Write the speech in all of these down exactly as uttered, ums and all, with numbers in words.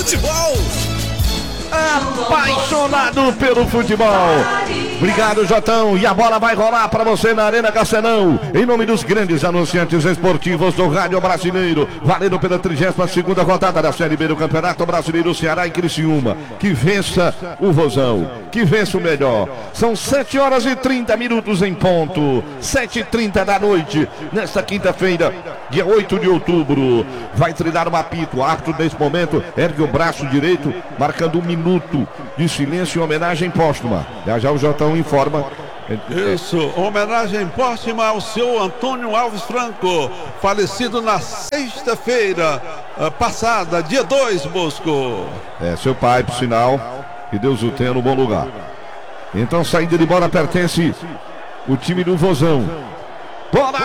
futebol. Apaixonado pelo futebol. Obrigado, Jotão. E a bola vai rolar para você na Arena Castelão. Em nome dos grandes anunciantes esportivos do rádio brasileiro. Valendo pela trigésima segunda rodada da Série B do Campeonato Brasileiro, Ceará e Criciúma. Que vença o Vozão. Que vença o melhor. São sete horas e trinta minutos em ponto. sete e trinta da noite. Nesta quinta-feira, dia oito de outubro. Vai treinar o apito. O árbitro nesse momento ergue o braço direito, marcando um minuto de silêncio em homenagem póstuma. Já já o Jotão informa. Isso, homenagem póstuma ao seu Antônio Alves Franco, falecido na sexta-feira passada, dia dois, Bosco. É, seu pai, por sinal, que Deus o tenha no bom lugar. Então, saindo de bola, pertence o time do Vozão. Bola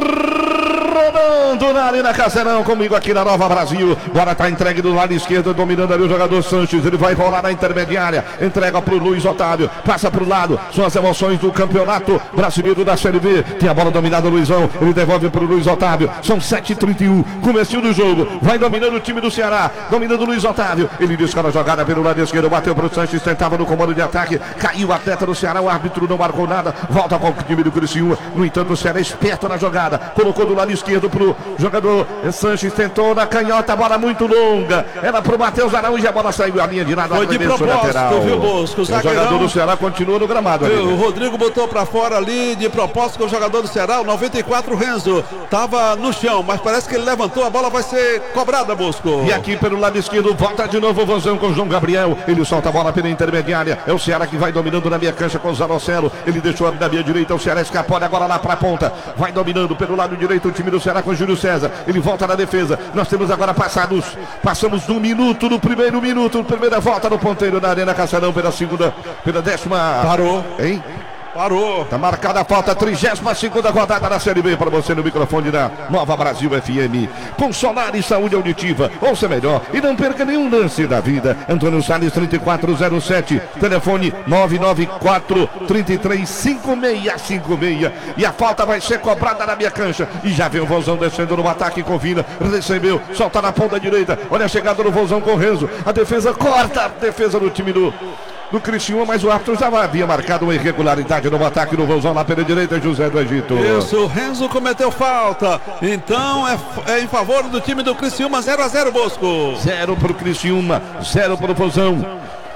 rodando na Arena Castelão, comigo aqui na Nova Brasil. Bola tá entregue do lado esquerdo, dominando ali o jogador Sanches. Ele vai rolar na intermediária, entrega pro Luiz Otávio, passa pro lado. São as emoções do Campeonato Brasileiro da Série B. Tem a bola dominada, Luizão. Ele devolve pro Luiz Otávio. São sete e trinta e um, comecinho do jogo. Vai dominando o time do Ceará, dominando o Luiz Otávio. Ele descola a jogada pelo lado esquerdo, bateu pro Sanches, tentava no comando de ataque. Caiu o atleta do Ceará, o árbitro não marcou nada. Volta para o time do Criciúma. No entanto, o Ceará é esperto na jogada. Colocou do lado esquerdo pro jogador Sanches, tentou na canhota, a bola muito longa. Era pro Matheus Araújo, a bola saiu a linha de nada. Foi de propósito, viu, Bosco? O, o jogador do Ceará continua no gramado. Ali, o Rodrigo botou pra fora ali de propósito com o jogador do Ceará, o noventa e quatro, Renzo. Tava no chão, mas parece que ele levantou, a bola vai ser cobrada, Bosco. E aqui pelo lado esquerdo, volta de novo o Vozão com o João Gabriel. Ele solta a bola pela intermediária. É o Ceará que vai dominando na minha cancha com o Zanocelo. Ele deixou na minha direita, o Ceará escapou agora lá pra ponta. Vai dominando pelo lado direito o time do Ceará com o Júlio César. Ele volta na defesa. Nós temos agora passados, passamos um minuto no primeiro minuto, primeira volta no ponteiro na Arena Castelão pela segunda, pela décima. Parou. Hein? Parou. Tá marcada a falta, trigésima segunda rodada da Série B para você no microfone da Nova Brasil F M. Com Solar e Saúde Auditiva, ouça melhor e não perca nenhum lance da vida. Antônio Salles, trinta e quatro zero sete, telefone nove nove quatro, três três, cinco seis cinco seis. E a falta vai ser cobrada na minha cancha. E já vem o Vozão descendo no ataque com Vina. Recebeu, solta na ponta direita. Olha a chegada do Vozão com o Renzo. A defesa corta, a defesa do time do... do Criciúma, mas o árbitro já havia marcado uma irregularidade no ataque do Vozão lá pela direita, José do Egito. Isso, o Renzo cometeu falta, então é, é em favor do time do Criciúma, zero a zero, Bosco. Zero pro Criciúma, zero pro Vozão.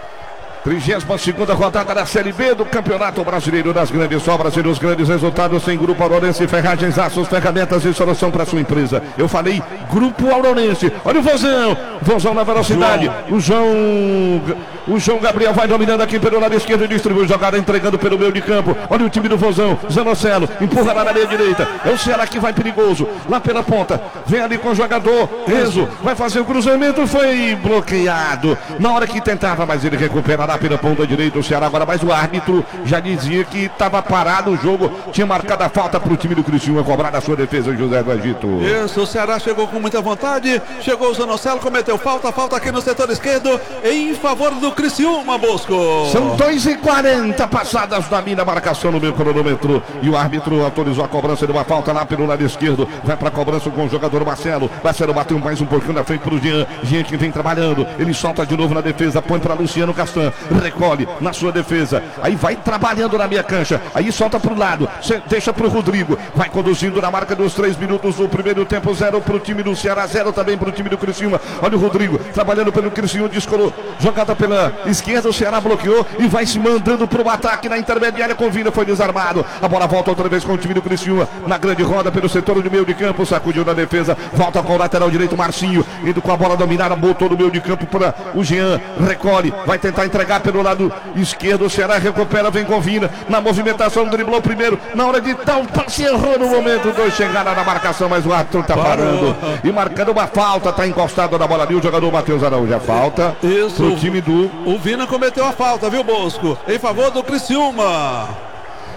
trigésima segunda rodada da Série B do Campeonato Brasileiro das Grandes Obras e dos grandes resultados em Grupo Auronense, ferragens, aços, ferramentas e solução para sua empresa. Eu falei Grupo Auronense. Olha o Vozão, Vozão na velocidade. João. O João, o João Gabriel vai dominando aqui pelo lado esquerdo e distribui jogada, entregando pelo meio de campo. Olha o time do Vozão, Zanocelo, empurra lá na meia direita. É o Ceará que vai perigoso, lá pela ponta. Vem ali com o jogador, Renzo, vai fazer o cruzamento, foi bloqueado. Na hora que tentava, mas ele recupera lá pela ponta direita o Ceará agora, mas o árbitro já dizia que estava parado o jogo, tinha marcado a falta para o time do Criciúma cobrar a sua defesa, José do Egito. Isso, o Ceará chegou com muita vontade, chegou o Zanocelo, cometeu falta, falta aqui no setor esquerdo, em favor do Criciúma, Bosco. São dois e quarenta passadas na minha marcação no meu cronômetro, e o árbitro autorizou a cobrança de uma falta lá pelo lado esquerdo, vai para a cobrança com o jogador Marcelo, Marcelo bateu mais um pouquinho na frente para o Jean, Jean que vem trabalhando, ele solta de novo na defesa, põe para Luciano Castan, recolhe na sua defesa, aí vai trabalhando na minha cancha, aí solta para o lado, deixa para o Rodrigo, vai conduzindo na marca dos três minutos do primeiro tempo, zero para o time do Ceará, zero também para o time do Criciúma. Olha o Rodrigo trabalhando pelo Criciúma, descolou, jogada pela esquerda, o Ceará bloqueou e vai se mandando para o ataque na intermediária com Vina, foi desarmado, a bola volta outra vez com o time do Criciúma, na grande roda pelo setor do meio de campo, sacudiu na defesa, volta com o lateral direito, Marcinho, indo com a bola dominada, botou no meio de campo para o Jean, recolhe, vai tentar entregar pelo lado esquerdo, o Ceará recupera, vem com Vina, na movimentação, driblou primeiro, na hora de dar um passe, errou no momento, dois chegaram na marcação, mas o árbitro tá parando e marcando uma falta, tá encostado na bola ali, o jogador Matheus Araújo, a falta. Isso, pro time do... o Vina cometeu a falta, viu, Bosco, em favor do Criciúma.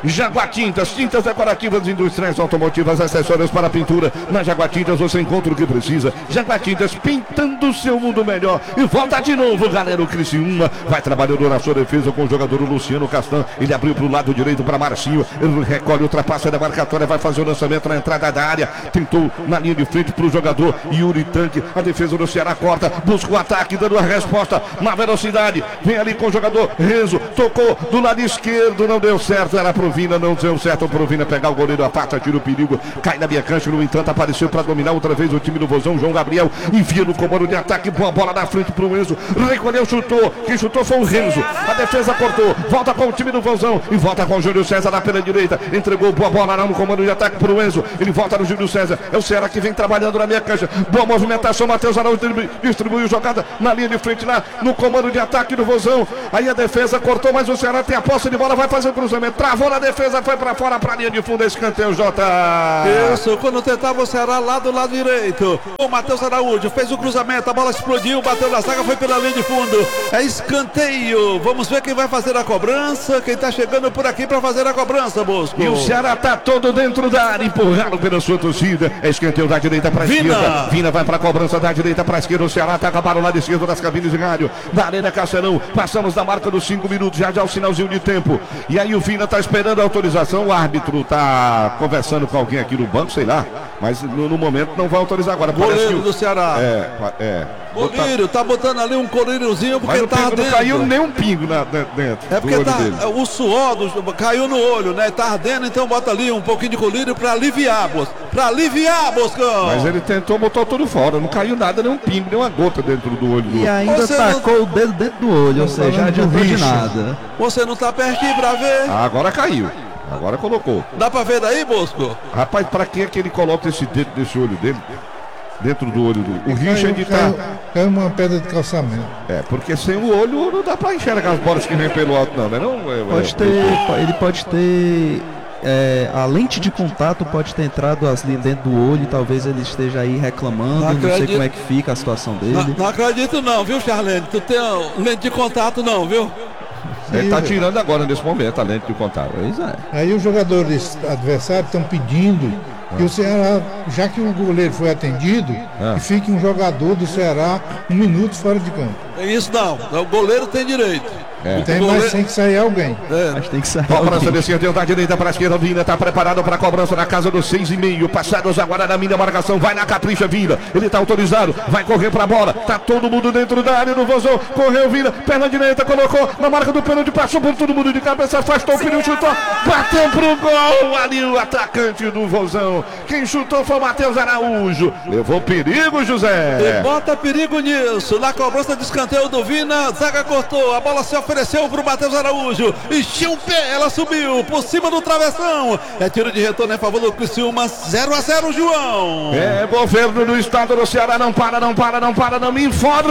Jaguatintas, tintas decorativas industriais automotivas, acessórios para pintura. Na Jaguatintas você encontra o que precisa. Jaguatintas, pintando o seu mundo melhor. E volta de novo, galera. O Criciúma vai trabalhando na sua defesa com o jogador Luciano Castan. Ele abriu para o lado direito para Marcinho. Ele recolhe, ultrapassa a demarcatória, vai fazer o lançamento na entrada da área. Tentou na linha de frente para o jogador Yuri Tanque. A defesa do Ceará corta, busca o ataque, dando a resposta na velocidade. Vem ali com o jogador Renzo. Tocou do lado esquerdo, não deu certo. Era pro Vina, não deu certo. Pro Vina pegar o goleiro, afasta, tira o perigo. Cai na minha cancha, no entanto, apareceu para dominar outra vez o time do Vozão. João Gabriel envia no comando de ataque. Boa bola na frente pro Enzo. Recolheu, chutou. Quem chutou foi o Renzo. A defesa cortou. Volta com o time do Vozão. E volta com o Júlio César na pela direita. Entregou boa bola no comando de ataque pro Enzo. Ele volta no Júlio César. É o Ceará que vem trabalhando na minha cancha. Boa movimentação. Matheus Araújo distribuiu jogada na linha de frente lá no comando de ataque do Vozão. Aí a defesa cortou, mas o Ceará tem a posse de bola. Vai fazer o cruzamento. Travou na defesa, foi pra fora, pra linha de fundo. Escanteio, Jota. Isso, quando tentava o Ceará lá do lado direito. O Matheus Araújo fez o cruzamento. A bola explodiu, bateu na zaga, foi pela linha de fundo. É escanteio. Vamos ver quem vai fazer a cobrança. Quem tá chegando por aqui pra fazer a cobrança, Bosco. E o Ceará tá todo dentro da área, empurrado pela sua torcida. É escanteio da direita pra Vina. esquerda. Vina vai pra cobrança da direita pra esquerda. O Ceará tá acabado lá lado esquerdo das cabines de rádio. Da Arena Castelão. Passamos da marca dos cinco minutos. Já já o sinalzinho de tempo. E aí o Vina tá esperando a autorização. O árbitro tá conversando com alguém aqui no banco, sei lá. Mas no, no momento não vai autorizar agora. Goleiro que... do Ceará. É, é. Goleiro, tá botando ali um colírio,zinho porque mas tá ardendo. Não caiu nem um pingo na, dentro. É porque tá, o suor do, caiu no olho, né? Tá ardendo, então bota ali um pouquinho de colírio pra aliviar, Bosco. Pra aliviar, Boscão. Mas ele tentou, botou tudo fora. Não caiu nada, nem um pingo, nem uma gota dentro do olho. Do... E ainda Você tacou não... o dedo dentro do olho, ou seja, já adiantou de nada. Você não tá pertinho pra ver? Ah, agora caiu. Agora colocou. Dá pra ver daí, Bosco? Rapaz, pra que é que ele coloca esse dedo desse olho dele? Dentro do olho do... O Richard tá... Caiu, caiu uma pedra de calçamento. É, porque sem o olho não dá pra enxergar as bolas que vem pelo alto, não, né? Não, é, Pode é, ter, ele pode ter... É, a lente de contato pode ter entrado ali dentro do olho, talvez ele esteja aí reclamando, não, não sei como é que fica a situação dele. Não, não acredito não, viu, Charlene? Tu tem lente de contato não, viu? Ele tá tirando agora nesse momento a lente de contato. Pois é. Aí os jogadores adversários estão pedindo que o Ceará, já que o goleiro foi atendido, Ah. que fique um jogador do Ceará um minuto fora de campo. Isso não, o goleiro tem direito. É. Tem, goleiro- mas tem que sair alguém. É. Mas tem que sair. Cobrança alguém. de esquerda, da direita para a esquerda. Vina está preparado para a cobrança na casa dos seis e meio. Passados agora na minha marcação. Vai na capricha, Vina. Ele está autorizado. Vai correr para a bola. Tá todo mundo dentro da área do Vozão. Correu, Vina. Perna direita, colocou na marca do pênalti. Passou por todo mundo de cabeça. Afastou o pneu, chutou. Bateu pro gol. Ali o atacante do Vozão. Quem chutou foi o Matheus Araújo. Levou perigo, E José. bota perigo nisso. Na cobrança de escanteio do Vina, zaga cortou. A bola se ofereceu pro Matheus Araújo. Encheu o pé, ela subiu por cima do travessão. É tiro de retorno em favor do Criciúma. zero a zero, João. É, governo do estado do Ceará. Não para, não para, não para, não me informa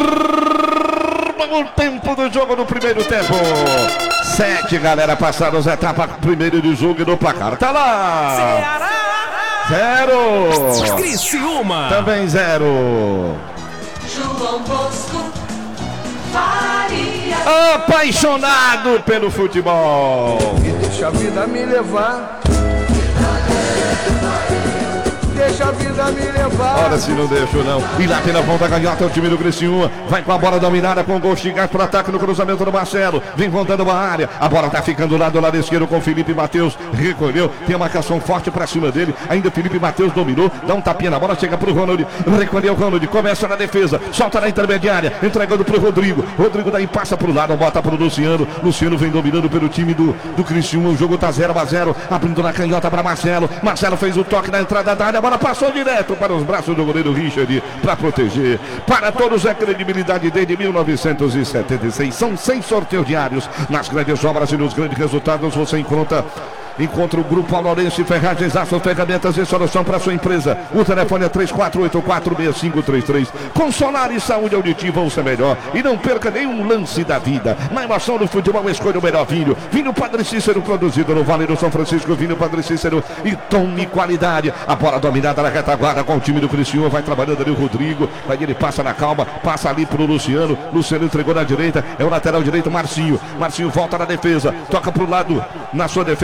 o tempo do jogo no primeiro tempo. Sete, galera, passadas as etapas primeiro de jogo e do placar. Tá lá. Zero. Criciúma. Também zero. João Bosco Faria. Apaixonado pelo futebol. Deixa a vida me levar. Deixa a vida me levar. Ora, se não deixou não. E lá pela ponta canhota é o time do Criciúma. Vai com a bola dominada com o gol xingado para ataque no cruzamento do Marcelo. Vem voltando a área. A bola tá ficando lá do lado esquerdo com o Felipe Matheus. Recolheu. Tem a marcação forte para cima dele. Ainda o Felipe Matheus dominou. Dá um tapinha na bola. Chega pro Ronald. Recolheu o Ronald. Começa na defesa. Solta na intermediária. Entregando pro Rodrigo. Rodrigo daí passa pro lado. Bota pro Luciano. Luciano vem dominando pelo time do, do Criciúma. O jogo tá zero a zero. Abrindo na canhota para Marcelo. Marcelo fez o toque na entrada da área. A bola passou direto para os braços do goleiro Richard para proteger. Para todos é credibilidade desde mil novecentos e setenta e seis. São seis sorteios diários. Nas grandes obras e nos grandes resultados você encontra Encontra o Grupo Aunorense Ferragens, Aço, Ferramentas e Solução para sua empresa. O telefone é três quatro oito quatro, seis cinco três três. Com Solar e Saúde Auditiva, ouça melhor. E não perca nenhum lance da vida. Na emoção do futebol, escolha o melhor vinho. Vinho Padre Cícero, produzido no Vale do São Francisco. Vinho Padre Cícero e tom e qualidade. A bola dominada na retaguarda com o time do Criciúma. Vai trabalhando ali o Rodrigo. Aí ele passa na calma, passa ali pro Luciano. Luciano entregou na direita. É o lateral direito, Marcinho. Marcinho volta na defesa. Toca pro lado, na sua defesa, tocando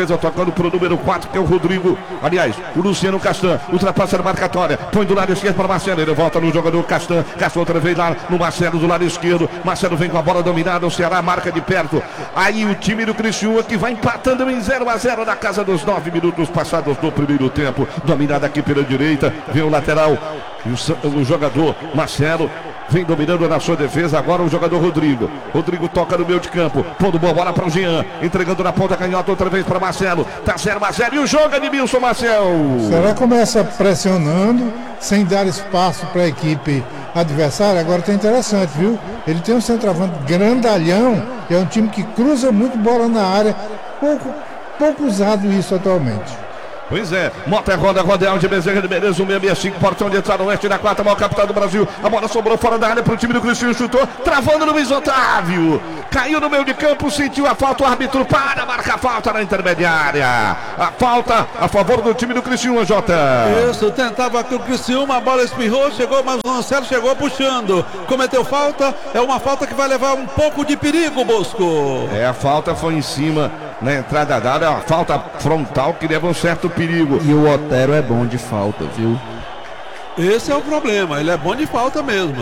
passando pro número quatro, que é o Rodrigo. Aliás, o Luciano Castan, ultrapassa a marcatória, põe do lado esquerdo para Marcelo, ele volta no jogador Castan, Castan outra vez lá no Marcelo do lado esquerdo, Marcelo vem com a bola dominada, o Ceará marca de perto, aí o time do Criciúma que vai empatando em zero a zero na casa dos nove minutos passados do primeiro tempo, dominada aqui pela direita, vem o lateral, o, o jogador Marcelo, vem dominando na sua defesa, agora o jogador Rodrigo. Rodrigo toca no meio de campo, pondo boa bola para o Jean, entregando na ponta canhota outra vez para Marcelo. Tá zero a zero e o jogo é de Milson Marcel. Será que começa pressionando, sem dar espaço para a equipe adversária? Agora tá interessante, viu? Ele tem um centroavante grandalhão, que é um time que cruza muito bola na área, pouco, pouco usado isso atualmente. Pois é, Mota roda, Rodeal de Bezerra de Menezes, um seis sessenta e cinco, portão de entrada oeste da quarta, maior capital do Brasil. A bola sobrou fora da área para o time do Criciúma, chutou, travando no Luiz Otávio. Caiu no meio de campo, sentiu a falta, o árbitro para, marca a falta na intermediária. A falta a favor do time do Criciúma, Jota. Isso, tentava que o Criciúma, a bola espirrou, chegou, mas o Marcelo chegou puxando. Cometeu falta, é uma falta que vai levar um pouco de perigo, Bosco. É, a falta foi em cima, na entrada dada, é uma falta frontal que leva um certo perigo. E o Otero é bom de falta, viu? Esse é o problema, ele é bom de falta mesmo.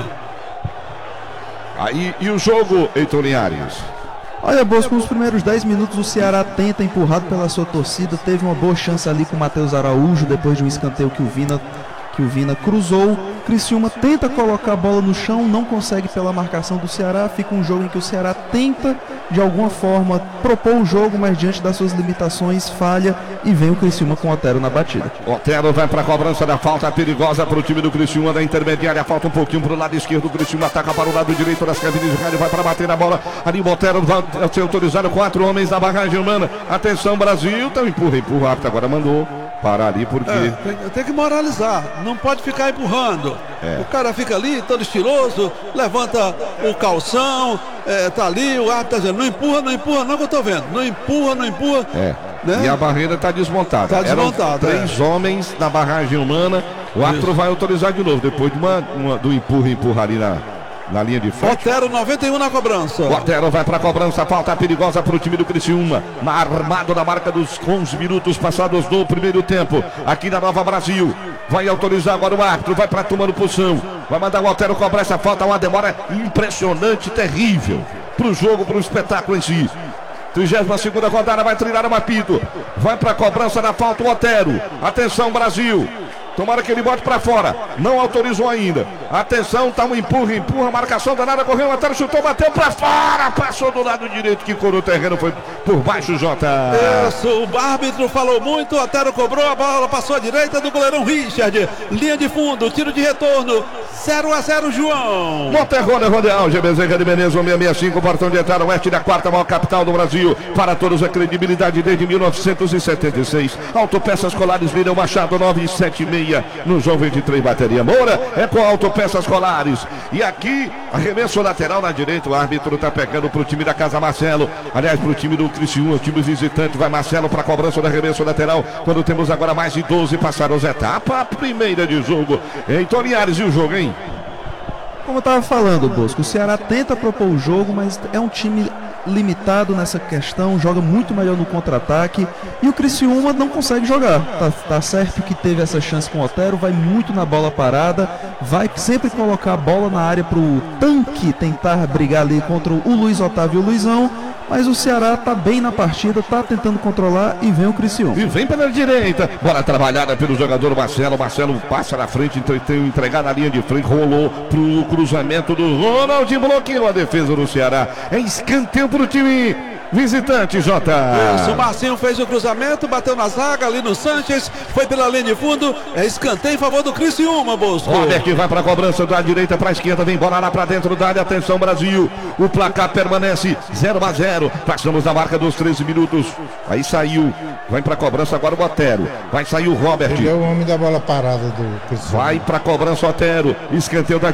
Aí, e o jogo, Heitor Linhares? Olha, Bosco, nos primeiros dez minutos o Ceará tenta, empurrado pela sua torcida, teve uma boa chance ali com o Matheus Araújo, depois de um escanteio que o Vina, que o Vina cruzou. Criciúma tenta colocar a bola no chão, não consegue pela marcação do Ceará, fica um jogo em que o Ceará tenta de alguma forma propor o jogo, mas diante das suas limitações falha e vem o Criciúma com o Otero na batida. Otero vai para a cobrança da falta perigosa para o time do Criciúma da intermediária, falta um pouquinho para o lado esquerdo, o Criciúma ataca para o lado direito das cabines de rádio, vai para bater na bola, ali o Otero vai ser autorizado, quatro homens na barragem humana, atenção Brasil, então empurra, empurra, rápido, agora mandou parar ali porque... É, tem, tem que moralizar, não pode ficar empurrando. É. O cara fica ali, todo estiloso, levanta o calção, é, tá ali, o árbitro tá dizendo, não empurra, não empurra, não que eu tô vendo, não empurra, não empurra. É, né? E a barreira tá desmontada. Tá desmontada. Eram três é. homens na barragem humana, o árbitro vai autorizar de novo, depois de uma, uma, do empurra, empurra ali na... na linha de frente. Otero, noventa e um na cobrança. O Otero vai para a cobrança, falta perigosa para o time do Criciúma, na armado na marca dos onze minutos passados do primeiro tempo, aqui na Nova Brasil. Vai autorizar agora o árbitro, vai para tomando posição, vai mandar o Otero cobrar essa falta, uma demora impressionante, terrível para o jogo, para o espetáculo em si. trigésima segunda rodada, vai treinar o apito, vai para a cobrança da falta o Otero. Atenção Brasil, tomara que ele bote pra fora. Não autorizou ainda. Atenção, tá um empurra, empurra. Marcação danada, correu, Otero chutou, bateu pra fora. Passou do lado direito, que corou o terreno, foi por baixo, Jota. Isso, o árbitro falou muito. Otero cobrou, a bola passou à direita do goleirão Richard. Linha de fundo, tiro de retorno. zero a zero, João. Monterrone, Rodeal, G Bezerra de Menezes, um seis sessenta e cinco, portão de entrada oeste da quarta maior capital do Brasil. Para todos a credibilidade desde mil novecentos e setenta e seis. Autopeças Colares, Lírio Machado, nove sete seis. No João vinte e três, bateria Moura, é com Autopeças Colares. E aqui, arremesso lateral na direita, o árbitro tá pegando pro time da Casa Marcelo, aliás, pro time do Criciúma, o time visitante, vai Marcelo pra cobrança do arremesso lateral, quando temos agora mais de doze passados, etapa primeira de jogo. Heitor Linhares, e o jogo, hein? Como eu estava falando, Bosco, o Ceará tenta propor o jogo, mas é um time limitado nessa questão, joga muito melhor no contra-ataque e o Criciúma não consegue jogar. Tá, tá certo que teve essa chance com o Otero, vai muito na bola parada, vai sempre colocar a bola na área pro tanque tentar brigar ali contra o Luiz Otávio e o Luizão, mas o Ceará tá bem na partida, tá tentando controlar e vem o Criciúma. E vem pela direita, bola trabalhada pelo jogador Marcelo, Marcelo passa na frente, tem entregar na linha de frente, rolou pro cruzamento do Ronaldinho, bloqueou a defesa do Ceará, é escanteio pro time visitante, Jota. Isso, o Marcinho fez o cruzamento, bateu na zaga ali no Sanches, foi pela linha de fundo, é escanteio em favor do Criciúma, Bosco. Robert que vai para a cobrança da direita para a esquerda, vem bola lá para dentro da área, atenção Brasil, o placar permanece zero a zero, passamos da marca dos treze minutos, aí saiu, vai para a cobrança agora o Otero, vai sair o Robert. Ele é o homem da bola parada do Criciúma. Vai para a cobrança o Otero, escanteio da direita para a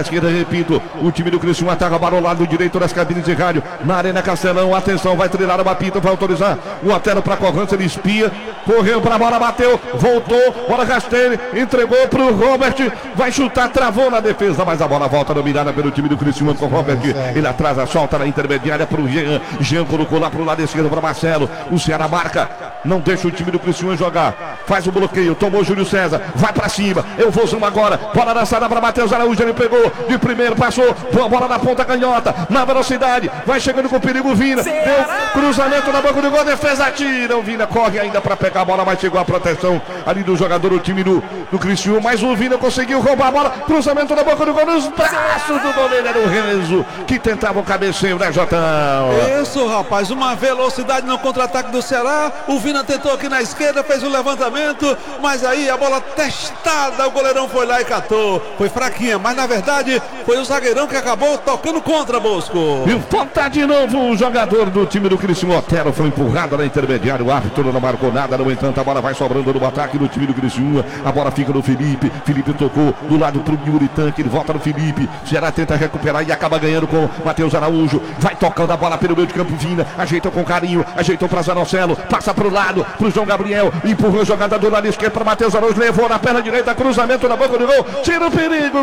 esquerda, repito, o time do Criciúma ataca para o lado direito das cabines de rádio, na Arena Castelão, atenção, vai trilhar uma pinta, vai autorizar o Otero para cobrança, ele espia, correu para a bola, bateu, voltou, bola rasteira, entregou para o Robert, vai chutar, travou na defesa, mas a bola volta dominada pelo time do Criciúma com o Robert, ele atrasa, solta na intermediária para o Jean, Jean colocou lá para o lado esquerdo para Marcelo, o Ceará marca, não deixa o time do Criciúma jogar, faz o bloqueio, tomou Júlio César, vai para cima, eu vou zoom agora, bola lançada para Matheus Araújo, ele pegou, de primeiro, passou, boa bola na ponta canhota, na velocidade, vai chegando com perigo, Vina, deu cruzamento na boca do gol, defesa tira, o Vina corre ainda para pegar a bola, mas chegou a proteção ali do jogador, o time do, do Criciúma, mas o Vina conseguiu roubar a bola, cruzamento na boca do gol, nos braços do goleiro, era o Renzo, que tentava o cabeceio, né, Jotão? Isso, rapaz, uma velocidade no contra-ataque do Ceará, o Vina tentou aqui na esquerda, fez o levantamento, mas aí a bola testada, o goleirão foi lá e catou, foi fraquinha, mas na verdade foi o zagueirão que acabou tocando contra, Bosco. E volta de novo o jogador do time do Criciúma, Otero, foi empurrado na intermediária, o árbitro não marcou nada, no entanto a bola vai sobrando no ataque do time do Criciúma, a bola fica no Felipe, Felipe tocou do lado pro Yuri Tanque, ele volta no Felipe, Ceará tenta recuperar e acaba ganhando com Matheus Araújo, vai tocando a bola pelo meio de campo, Vina, ajeitou com carinho, ajeitou para Zanocelo, passa pro lado, pro João Gabriel, empurrou a jogada do lado esquerdo para Matheus Araújo, levou na perna direita, cruzamento na boca do gol, tira o perigo,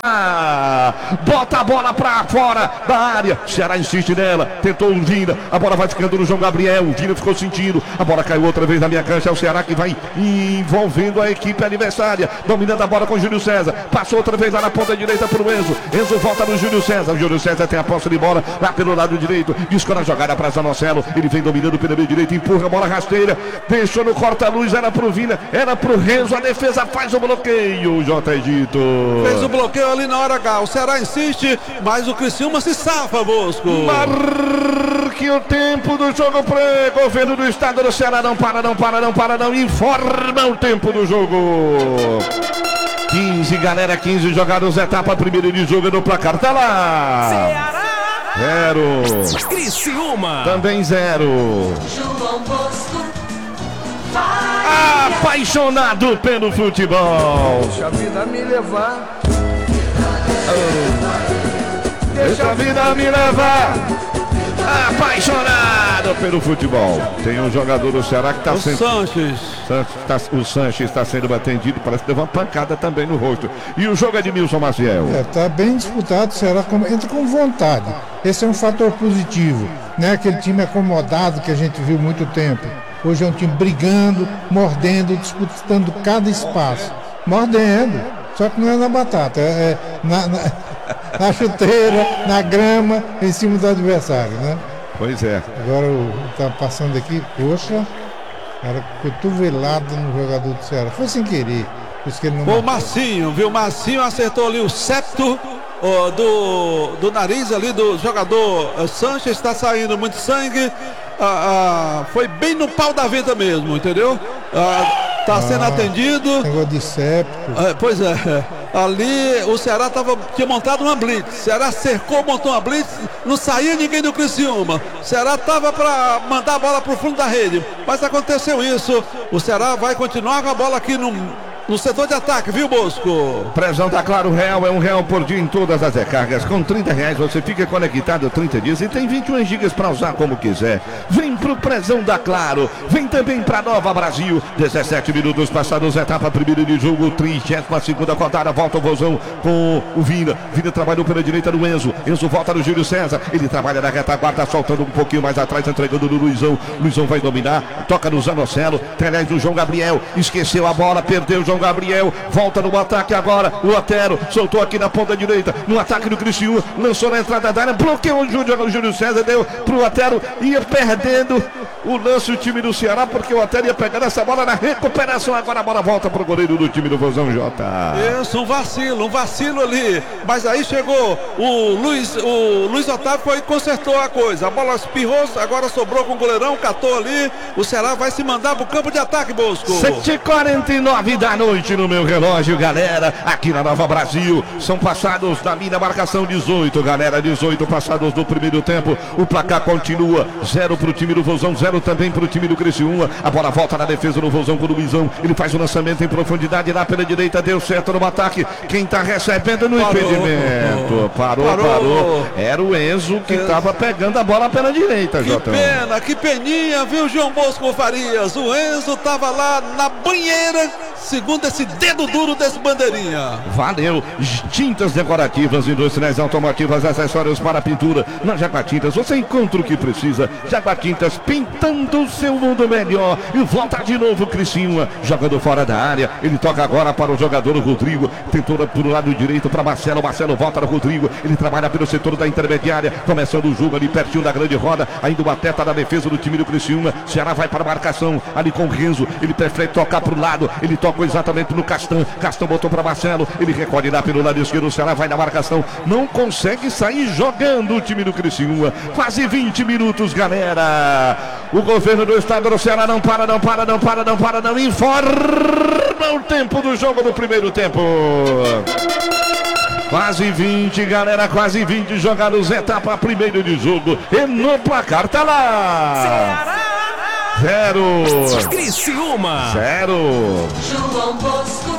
corta, bota a bola pra fora da área, Ceará insiste nela, tentou o Vina, a bola vai ficando no João Gabriel, o Vina ficou sentindo, a bola caiu outra vez na minha cancha, é o Ceará que vai envolvendo a equipe adversária, dominando a bola com o Júlio César, passou outra vez lá na ponta direita pro Enzo, Enzo volta no Júlio César, o Júlio César tem a posse de bola lá pelo lado direito, discou a jogada para Zanocelo, ele vem dominando pelo meio direito, empurra a bola rasteira, deixou no corta-luz, era pro Vina, era pro Renzo, a defesa faz o bloqueio, J. Egito. Fez o bloqueio ali na hora H, o Ceará insiste, mas o Criciúma se safa, Bosco. Marque o tempo do jogo para governo do estado do Ceará, não para, não para, não para, não, informa o tempo do jogo. quinze, galera, quinze jogados, etapa primeira de jogo no placar, tá lá. Ceará. Zero. Criciúma. Também zero. João Bosco Apaixonado pelo futebol. Deixa a vida me levar. Deixa a vida me levar. Apaixonado pelo futebol. Tem um jogador do Ceará que está O sendo... Sanches. Tá, o Sanches está sendo atendido, parece que levou uma pancada também no rosto. E o jogo é de Milson Maciel. É, tá bem disputado, o Ceará entra com vontade. Esse é um fator positivo. Não é aquele time acomodado que a gente viu muito tempo. Hoje é um time brigando, mordendo, disputando cada espaço. Mordendo, só que não é na batata, é na, na, na chuteira, na grama, em cima do adversário, né? Pois é. Agora o tá passando aqui, poxa, cara, cotovelada no jogador do Ceará. Foi sem querer. Por isso que ele não O Marcinho, viu? Marcinho acertou ali o septo ó, do, do nariz ali do jogador uh, Sanches, está saindo muito sangue. Ah, ah, foi bem no pau da venta mesmo, entendeu? Ah, tá sendo Ah, atendido. Negócio de septo. Ah, pois é, ali o Ceará tava, tinha montado uma blitz. O Ceará cercou, montou uma blitz, não saía ninguém do Criciúma. O Ceará tava para mandar a bola pro fundo da rede, mas aconteceu isso. O Ceará vai continuar com a bola aqui no, no setor de ataque, viu, Bosco? Prezão da Claro Real é um real por dia em todas as recargas. Com trinta reais você fica conectado trinta dias e tem vinte e um gigas para usar como quiser. Vem pro Prezão da Claro. Vem também pra Nova Brasil. dezessete minutos passados, etapa primeira de jogo, trigésima segunda rodada. Volta o Vozão com o Vina. Vina trabalhou pela direita do Enzo. Enzo volta no Júlio César. Ele trabalha na retaguarda, soltando um pouquinho mais atrás, entregando no Luizão. Luizão vai dominar. Toca no Zanocelo. Aliás do João Gabriel. Esqueceu a bola, perdeu o João Gabriel, volta no ataque agora, o Otero, soltou aqui na ponta direita, no ataque do Criciúma, lançou na entrada da área, bloqueou o Júlio, o Júlio César, deu pro Otero, ia perdendo o lance o time do Ceará, porque o Otero ia pegando essa bola na recuperação, agora a bola volta pro goleiro do time do Vozão, Jota. Isso, um vacilo, um vacilo ali, mas aí chegou o Luiz, o Luiz Otávio foi e consertou a coisa, a bola espirrou, agora sobrou com o goleirão, catou ali, o Ceará vai se mandar pro campo de ataque, Bosco. sete e quarenta e nove da noite no meu relógio, galera, aqui na Nova Brasil, são passados na minha marcação dezoito, galera, dezoito passados do primeiro tempo, o placar continua, zero pro time do Vozão, zero zero também para o time do Criciúma. A bola volta na defesa do Vozão com o Luizão. Ele faz o lançamento em profundidade lá pela direita. Deu certo no ataque. Quem está recebendo no Parou. impedimento. Parou, parou, parou. Era o Enzo que estava pegando a bola pela direita, Que Jotão. pena, que peninha, viu, João Bosco Farias? O Enzo estava lá na banheira, segundo esse dedo duro desse bandeirinha. Valeu. Tintas decorativas, industriais automotivas, acessórios para pintura. Na Jaguatintas você encontra o que precisa. Jaguatintas, pintando o seu mundo melhor. E volta de novo Criciúma, jogando fora da área. Ele toca agora para o jogador Rodrigo. Tentou por lado direito para Marcelo. Marcelo volta no Rodrigo. Ele trabalha pelo setor da intermediária. Começando o jogo ali pertinho da grande roda. Ainda o atleta da defesa do time do Criciúma. Ceará vai para a marcação ali com o Renzo. Ele prefere tocar para o lado. Ele toca exatamente no Castan. Castan botou para Marcelo. Ele recolhe lá pelo lado esquerdo. O Ceará vai na marcação. Não consegue sair jogando o time do Criciúma. Quase vinte minutos, galera. O governo do estado do Ceará não para, não para, não para, não para, não informa o tempo do jogo do primeiro tempo. Quase vinte, galera, quase vinte jogados, etapa primeiro de jogo. E no placar tá lá. Zero. Criciúma. Zero. João Bosco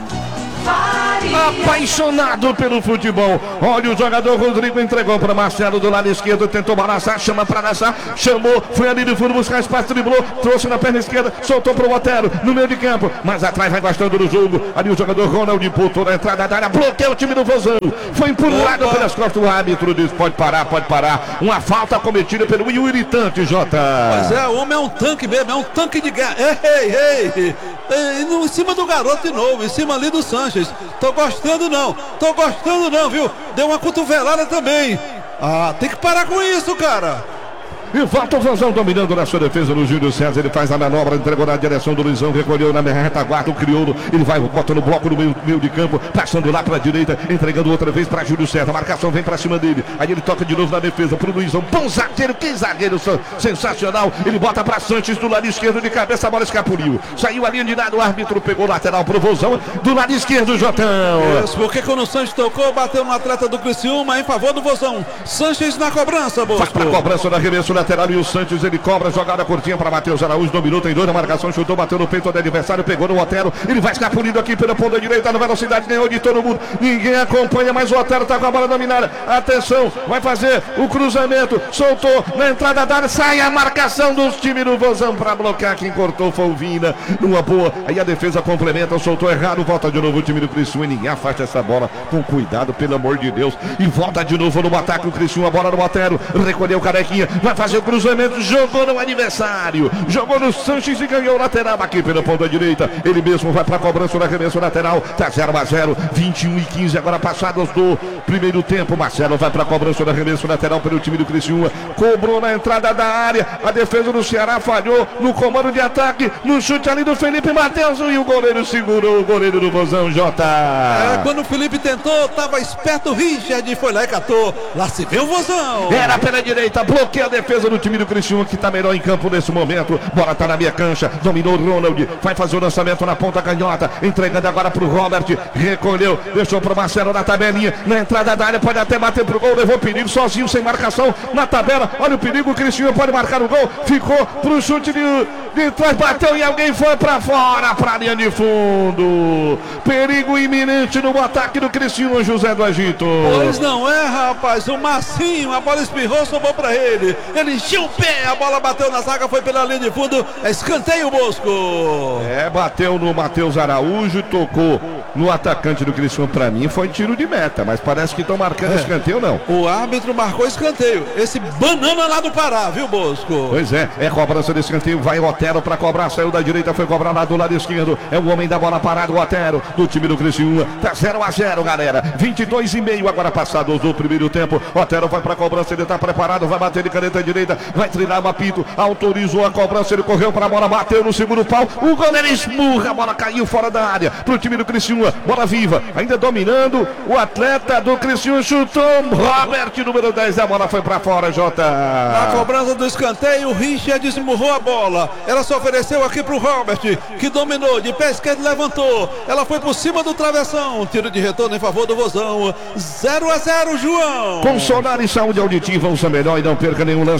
Faria. Apaixonado pelo futebol. Olha, o jogador Rodrigo entregou para Marcelo do lado esquerdo, tentou balançar, chama para lançar, chamou, foi ali no fundo buscar espaço, driblou, trouxe na perna esquerda, soltou para o Otero no meio de campo, mas atrás vai gostando do jogo. Ali o jogador Ronald botou na entrada da área, bloqueia o time do Vozão, foi empurrado pelas costas. O árbitro diz: pode parar, pode parar. Uma falta cometida pelo irritante, Jota. Mas é, o homem é um tanque mesmo, é um tanque de guerra. Ei, ei, ei. Ei, no, em cima do garoto de novo, em cima ali do Sanches. Tô gostando não, tô gostando não, viu? Deu uma cotovelada também. Ah, tem que parar com isso, cara. E volta o Vozão dominando na sua defesa no Júlio César. Ele faz a manobra, entregou na direção do Luizão, recolheu na retaguarda o Crioulo. Ele vai botando o bloco no meio, meio de campo, passando lá para a direita, entregando outra vez para Júlio César. A marcação vem para cima dele. Aí ele toca de novo na defesa para o Luizão. Bom zagueiro, que zagueiro sensacional. Ele bota para Sanches do lado esquerdo de cabeça, a bola escapuliu. Saiu a linha de lado, o árbitro pegou o lateral para o Vozão do lado esquerdo, Jotão. Isso, porque quando o Sanches tocou, bateu no atleta do Criciúma em favor do Vozão. Sanches na cobrança, Bosco. Faz para a cobrança do arremesso lateral e o Sanches, ele cobra, jogada curtinha para Matheus Araújo, dominou, tem dois na marcação, chutou, bateu no peito do adversário, pegou no Otero, ele vai escapulindo aqui pela ponta direita, na velocidade, ganhou de todo mundo, ninguém acompanha, mas o Otero tá com a bola dominada, atenção, vai fazer o cruzamento, soltou na entrada da área, sai a marcação dos times do Vozão para bloquear, quem cortou foi o Vina, numa boa, aí a defesa complementa, soltou errado, volta de novo o time do Criciúma, e ninguém afasta essa bola, com cuidado, pelo amor de Deus, e volta de novo no ataque o Criciúma, a bola no Otero, recolheu o Carequinha, vai fazer o cruzamento, jogou no adversário, jogou no Sanches e ganhou o lateral aqui pela ponta direita. Ele mesmo vai para a cobrança do arremesso lateral. Tá zero a zero, vinte e um e quinze agora passados do primeiro tempo. Marcelo vai para a cobrança do arremesso lateral pelo time do Criciúma. Cobrou na entrada da área. A defesa do Ceará falhou no comando de ataque, no chute ali do Felipe Matheus e o goleiro segurou o goleiro do Vozão, Jota. É, quando o Felipe tentou, tava esperto o Richard, foi lá e catou. Lá se vê o Vozão. Era pela direita, bloqueia a defesa do time do Criciúma, que está melhor em campo nesse momento. Bola tá na minha cancha, dominou o Ronald, vai fazer o lançamento na ponta canhota, entregando agora pro Robert, recolheu, deixou pro Marcelo na tabelinha, na entrada da área, pode até bater pro gol, levou perigo sozinho, sem marcação, na tabela, olha o perigo, o Criciúma pode marcar o gol, ficou pro chute de, de trás, bateu e alguém foi pra fora, pra linha de fundo, perigo iminente no ataque do Criciúma, José do Egito. Pois não é, rapaz, o Marcinho, a bola espirrou, sobrou pra ele, ele encheu o pé, a bola bateu na zaga, foi pela linha de fundo, é escanteio, Bosco. É, bateu no Matheus Araújo, tocou no atacante do Criciúma, pra mim foi tiro de meta, mas parece que estão marcando é. escanteio, não. O árbitro marcou escanteio, esse banana lá do Pará, viu, Bosco? Pois é, é cobrança de escanteio, vai o Otero pra cobrar, saiu da direita, foi cobrar lá do lado esquerdo, é o homem da bola parada, o Otero, do time do Criciúma, tá zero a zero, galera, vinte e dois e meio agora passados do primeiro tempo, Otero vai pra cobrança, ele tá preparado, vai bater de caneta direita, vai treinar o apito, autorizou a cobrança, ele correu pra bola, bateu no segundo pau, o goleiro esmurra, a bola caiu fora da área, pro time do Criciúma, bola viva, ainda dominando, o atleta do Criciúma chutou, Robert, número dez, a bola foi pra fora, Jota. Na cobrança do escanteio, o Richard esmurrou a bola, ela se ofereceu aqui pro Robert, que dominou, de pé esquerdo levantou, ela foi por cima do travessão, tiro de retorno em favor do Vozão, zero a zero, João. Com Solar e saúde auditiva, usa melhor e não perca nenhum lance.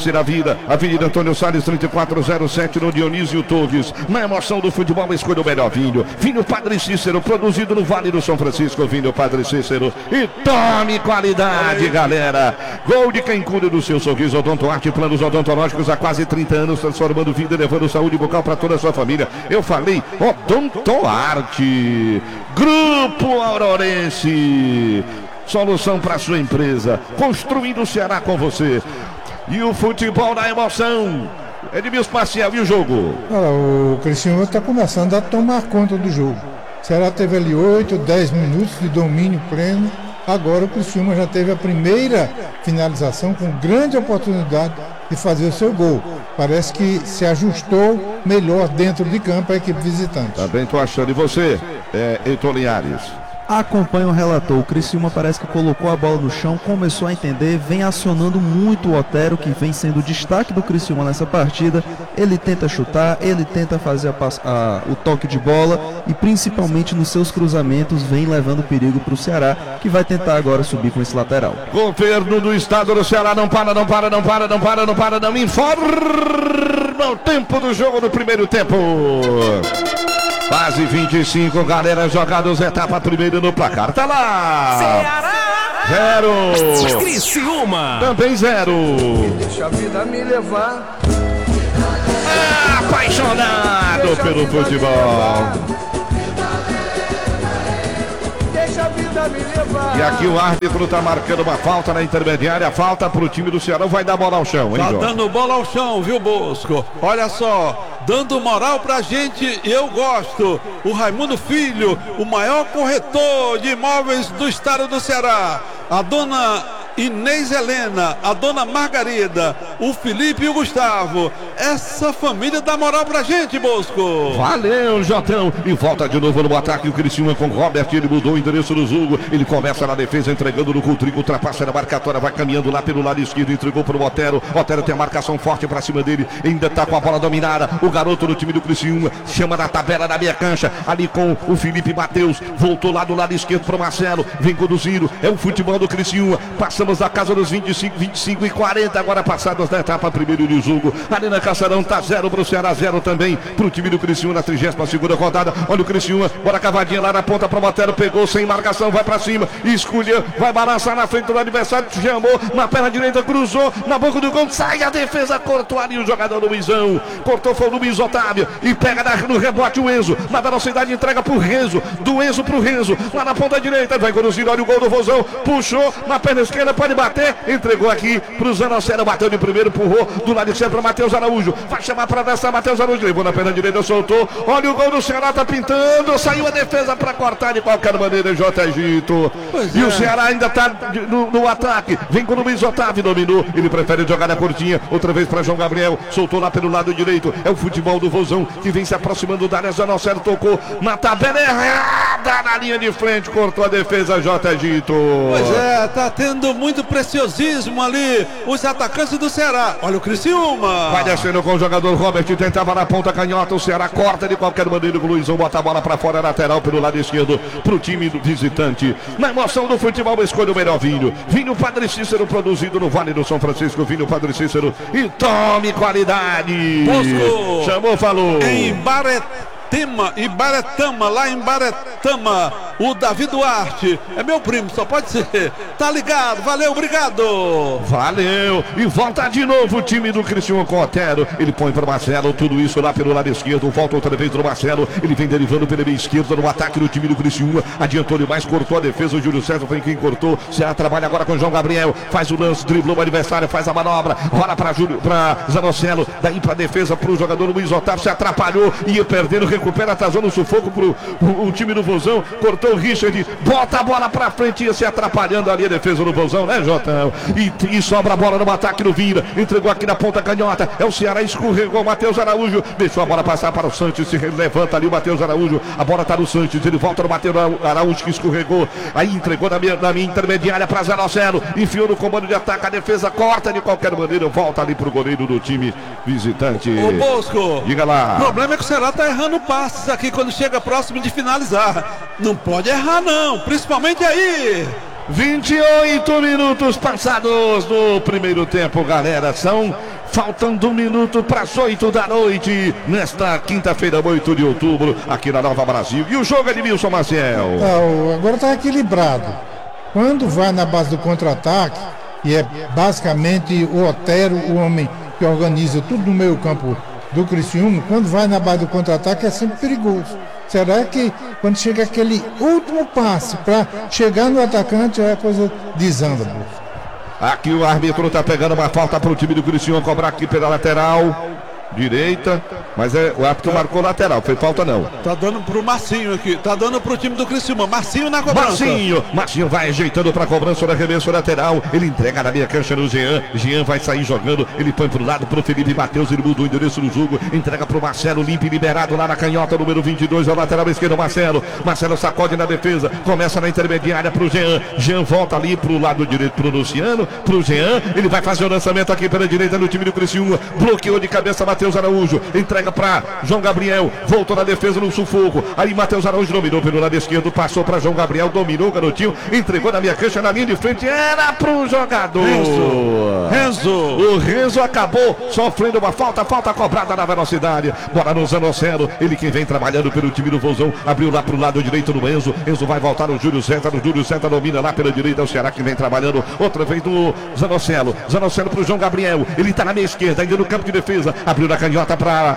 lance da vida. Avenida Antônio Salles, trinta e quatro zero sete, no Dionísio Torres. Na emoção do futebol, escolha o melhor vinho. Vinho Padre Cícero, produzido no Vale do São Francisco. Vinho Padre Cícero. E tome qualidade, galera. Gol de quem cuida do seu sorriso. Odonto Arte, planos odontológicos há quase trinta anos, transformando vida e levando saúde bucal para toda a sua família. Eu falei Odonto Arte. Grupo Aurorense. Solução para sua empresa. Construindo o Ceará com você. E o futebol na emoção. Edmilson Maciel, e o jogo? Olha, o Criciúma está começando a tomar conta do jogo. O Ceará teve ali oito, dez minutos de domínio pleno. Agora o Criciúma já teve a primeira finalização com grande oportunidade de fazer o seu gol. Parece que se ajustou melhor dentro de campo a equipe visitante. Também estou achando. E você, é, Heitor Linhares? Acompanha o relator, o Criciúma parece que colocou a bola no chão, começou a entender, vem acionando muito o Otero, que vem sendo o destaque do Criciúma nessa partida. Ele tenta chutar, ele tenta fazer a, a, o toque de bola e principalmente nos seus cruzamentos vem levando perigo para o Ceará, que vai tentar agora subir com esse lateral. Governo do estado do Ceará não para, não para, não para, não para, não para, não informa o tempo do jogo no primeiro tempo. Quase vinte e cinco, galera, jogados, etapa primeira no placar. Tá lá! Ceará! Zero! Criciúma! Também zero! Deixa a vida me levar. Apaixonado pelo futebol. Deixa a vida me levar. E aqui o árbitro tá marcando uma falta na intermediária. Falta pro time do Ceará. Vai dar bola ao chão, hein, Tá João? dando bola ao chão, viu, Bosco? Olha só, dando moral pra gente, eu gosto. O Raimundo Filho, o maior corretor de imóveis do estado do Ceará. A dona Inês Helena, a dona Margarida, o Felipe e o Gustavo. Essa família dá moral pra gente, Bosco. Valeu, Jotão. E volta de novo no ataque o Criciúma com o Robert. Ele mudou o endereço do jogo. Ele começa na defesa, entregando no Coutinho. Ultrapassa na marcatória, vai caminhando lá pelo lado esquerdo. Entregou para o Otero. Otero tem a marcação forte pra cima dele. Ainda tá com a bola dominada. O garoto do time do Criciúma chama na tabela da meia cancha. Ali com o Felipe Matheus. Voltou lá do lado esquerdo pro Marcelo. Vem conduzindo. É o futebol do Criciúma. Passamos da casa dos vinte e cinco, vinte e cinco e quarenta. Agora passados da etapa primeiro do jogo. Arena Caçarão tá zero pro Ceará, zero também pro time do Criciúma na trigésima segunda rodada. Olha o Criciúma, bora cavadinha lá na ponta pro Otero, pegou sem marcação, vai pra cima, escolheu, vai balançar na frente do adversário, chamou na perna direita, cruzou na boca do gol, sai a defesa, cortou ali o jogador do Luizão, cortou foi o Luiz Otávio e pega no rebote o Enzo, na velocidade entrega pro Renzo, do Enzo pro Renzo, lá na ponta direita, vai conduzir, olha o gol do Vozão, puxou na perna esquerda, pode bater, entregou aqui pro Zanocelo, bateu de primeiro, empurrou do lado esquerdo para Matheus Araújo, vai chamar para dançar, Matheus Araújo levou na perna direita, soltou, olha o gol do Ceará, tá pintando, saiu a defesa para cortar de qualquer maneira, J. Egito, e é. O Ceará ainda tá no, no ataque, vem com o Luiz Otávio, dominou, ele prefere jogar na curtinha, outra vez para João Gabriel, soltou lá pelo lado direito, é o futebol do Vozão, que vem se aproximando da área, Zanocelo tocou na tabela errada, na linha de frente, cortou a defesa, J. Egito. Pois é, tá tendo muito preciosismo ali, os atacantes do Ceará, olha o Criciúma. Vai descendo com o jogador Robert, tentava na ponta canhota, o Ceará corta de qualquer maneira, o Luizão bota a bola para fora, lateral pelo lado esquerdo, pro time do visitante. Na emoção do futebol, escolha o melhor vinho. Vinho Padre Cícero, produzido no Vale do São Francisco, vinho Padre Cícero, e tome qualidade. Bosco. Chamou, falou. Em Baretama, em Baretama, lá em Baretama, o Davi Duarte, é meu primo, só pode ser, tá ligado, valeu, obrigado. Valeu, e volta de novo o time do Criciúma com o Otero, ele põe para o Marcelo, tudo isso lá pelo lado esquerdo, volta outra vez do Marcelo, ele vem derivando pela meia esquerda no ataque do time do Criciúma, adiantou demais, cortou a defesa, o Júlio César foi quem cortou, Ceará trabalha agora com o João Gabriel, faz o lance, driblou o adversário, faz a manobra, rola para Júlio, para Zanocelo, daí para defesa para o jogador Luiz Otávio, se atrapalhou, ia perdendo, recupera, atrasou no sufoco pro o, o time do Vozão, cortou o Richard, bota a bola pra frente, ia se atrapalhando ali a defesa do Vozão, né, Jotão? E, e sobra a bola no ataque do Vira, entregou aqui na ponta canhota, é o Ceará, escorregou o Matheus Araújo, deixou a bola passar para o Santos, se levanta ali o Matheus Araújo, a bola tá no Santos, ele volta no Matheus Araújo que escorregou, aí entregou na minha, na minha intermediária pra Zanocelo, enfiou no comando de ataque, a defesa corta de qualquer maneira, volta ali pro goleiro do time visitante. Ô Bosco, diga lá. O problema é que o Ceará tá errando passes aqui quando chega próximo de finalizar. Não pode errar não, principalmente aí. vinte e oito minutos passados do primeiro tempo, galera. São faltando um minuto para as oito da noite, nesta quinta-feira, oito de outubro, aqui na Nova Brasil. E o jogo é de Wilson Maciel. Tá, agora está equilibrado. Quando vai na base do contra-ataque, e é basicamente o Otero, o homem que organiza tudo no meio campo do Criciúma, quando vai na base do contra-ataque é sempre perigoso. Será que quando chega aquele último passe para chegar no atacante, é a coisa desanda, Bolso? Aqui o árbitro tá pegando uma falta para o time do Criciúma cobrar aqui pela lateral direita, mas é, o árbitro marcou lateral, foi falta não. Tá dando pro Marcinho aqui, tá dando pro time do Criciúma, Marcinho na cobrança. Marcinho, Marcinho vai ajeitando pra cobrança, na arremesso lateral, ele entrega na meia cancha no Jean, Jean vai sair jogando, ele põe pro lado pro Felipe Matheus, ele muda o endereço do jogo, entrega pro Marcelo, limpo e liberado lá na canhota, número vinte e dois, é o lateral esquerdo, Marcelo, Marcelo sacode na defesa, começa na intermediária pro Jean, Jean volta ali pro lado direito pro Luciano, pro Jean, ele vai fazer o lançamento aqui pela direita no time do Criciúma, bloqueou de cabeça Matheus Araújo, entrega para João Gabriel, voltou na defesa no sufoco, aí Matheus Araújo dominou pelo lado esquerdo, passou para João Gabriel, dominou o garotinho, entregou na minha cancha, na linha de frente, era pro jogador Renzo, Renzo. O Renzo acabou sofrendo uma falta, falta cobrada na velocidade, bora no Zanocelo, ele que vem trabalhando pelo time do Vozão, abriu lá pro lado direito no Enzo, Enzo vai voltar no Júlio César, no Júlio César domina lá pela direita, o Ceará que vem trabalhando, outra vez do Zanocelo, Zanocelo pro João Gabriel, ele tá na meia esquerda, ainda no campo de defesa, abriu na canhota para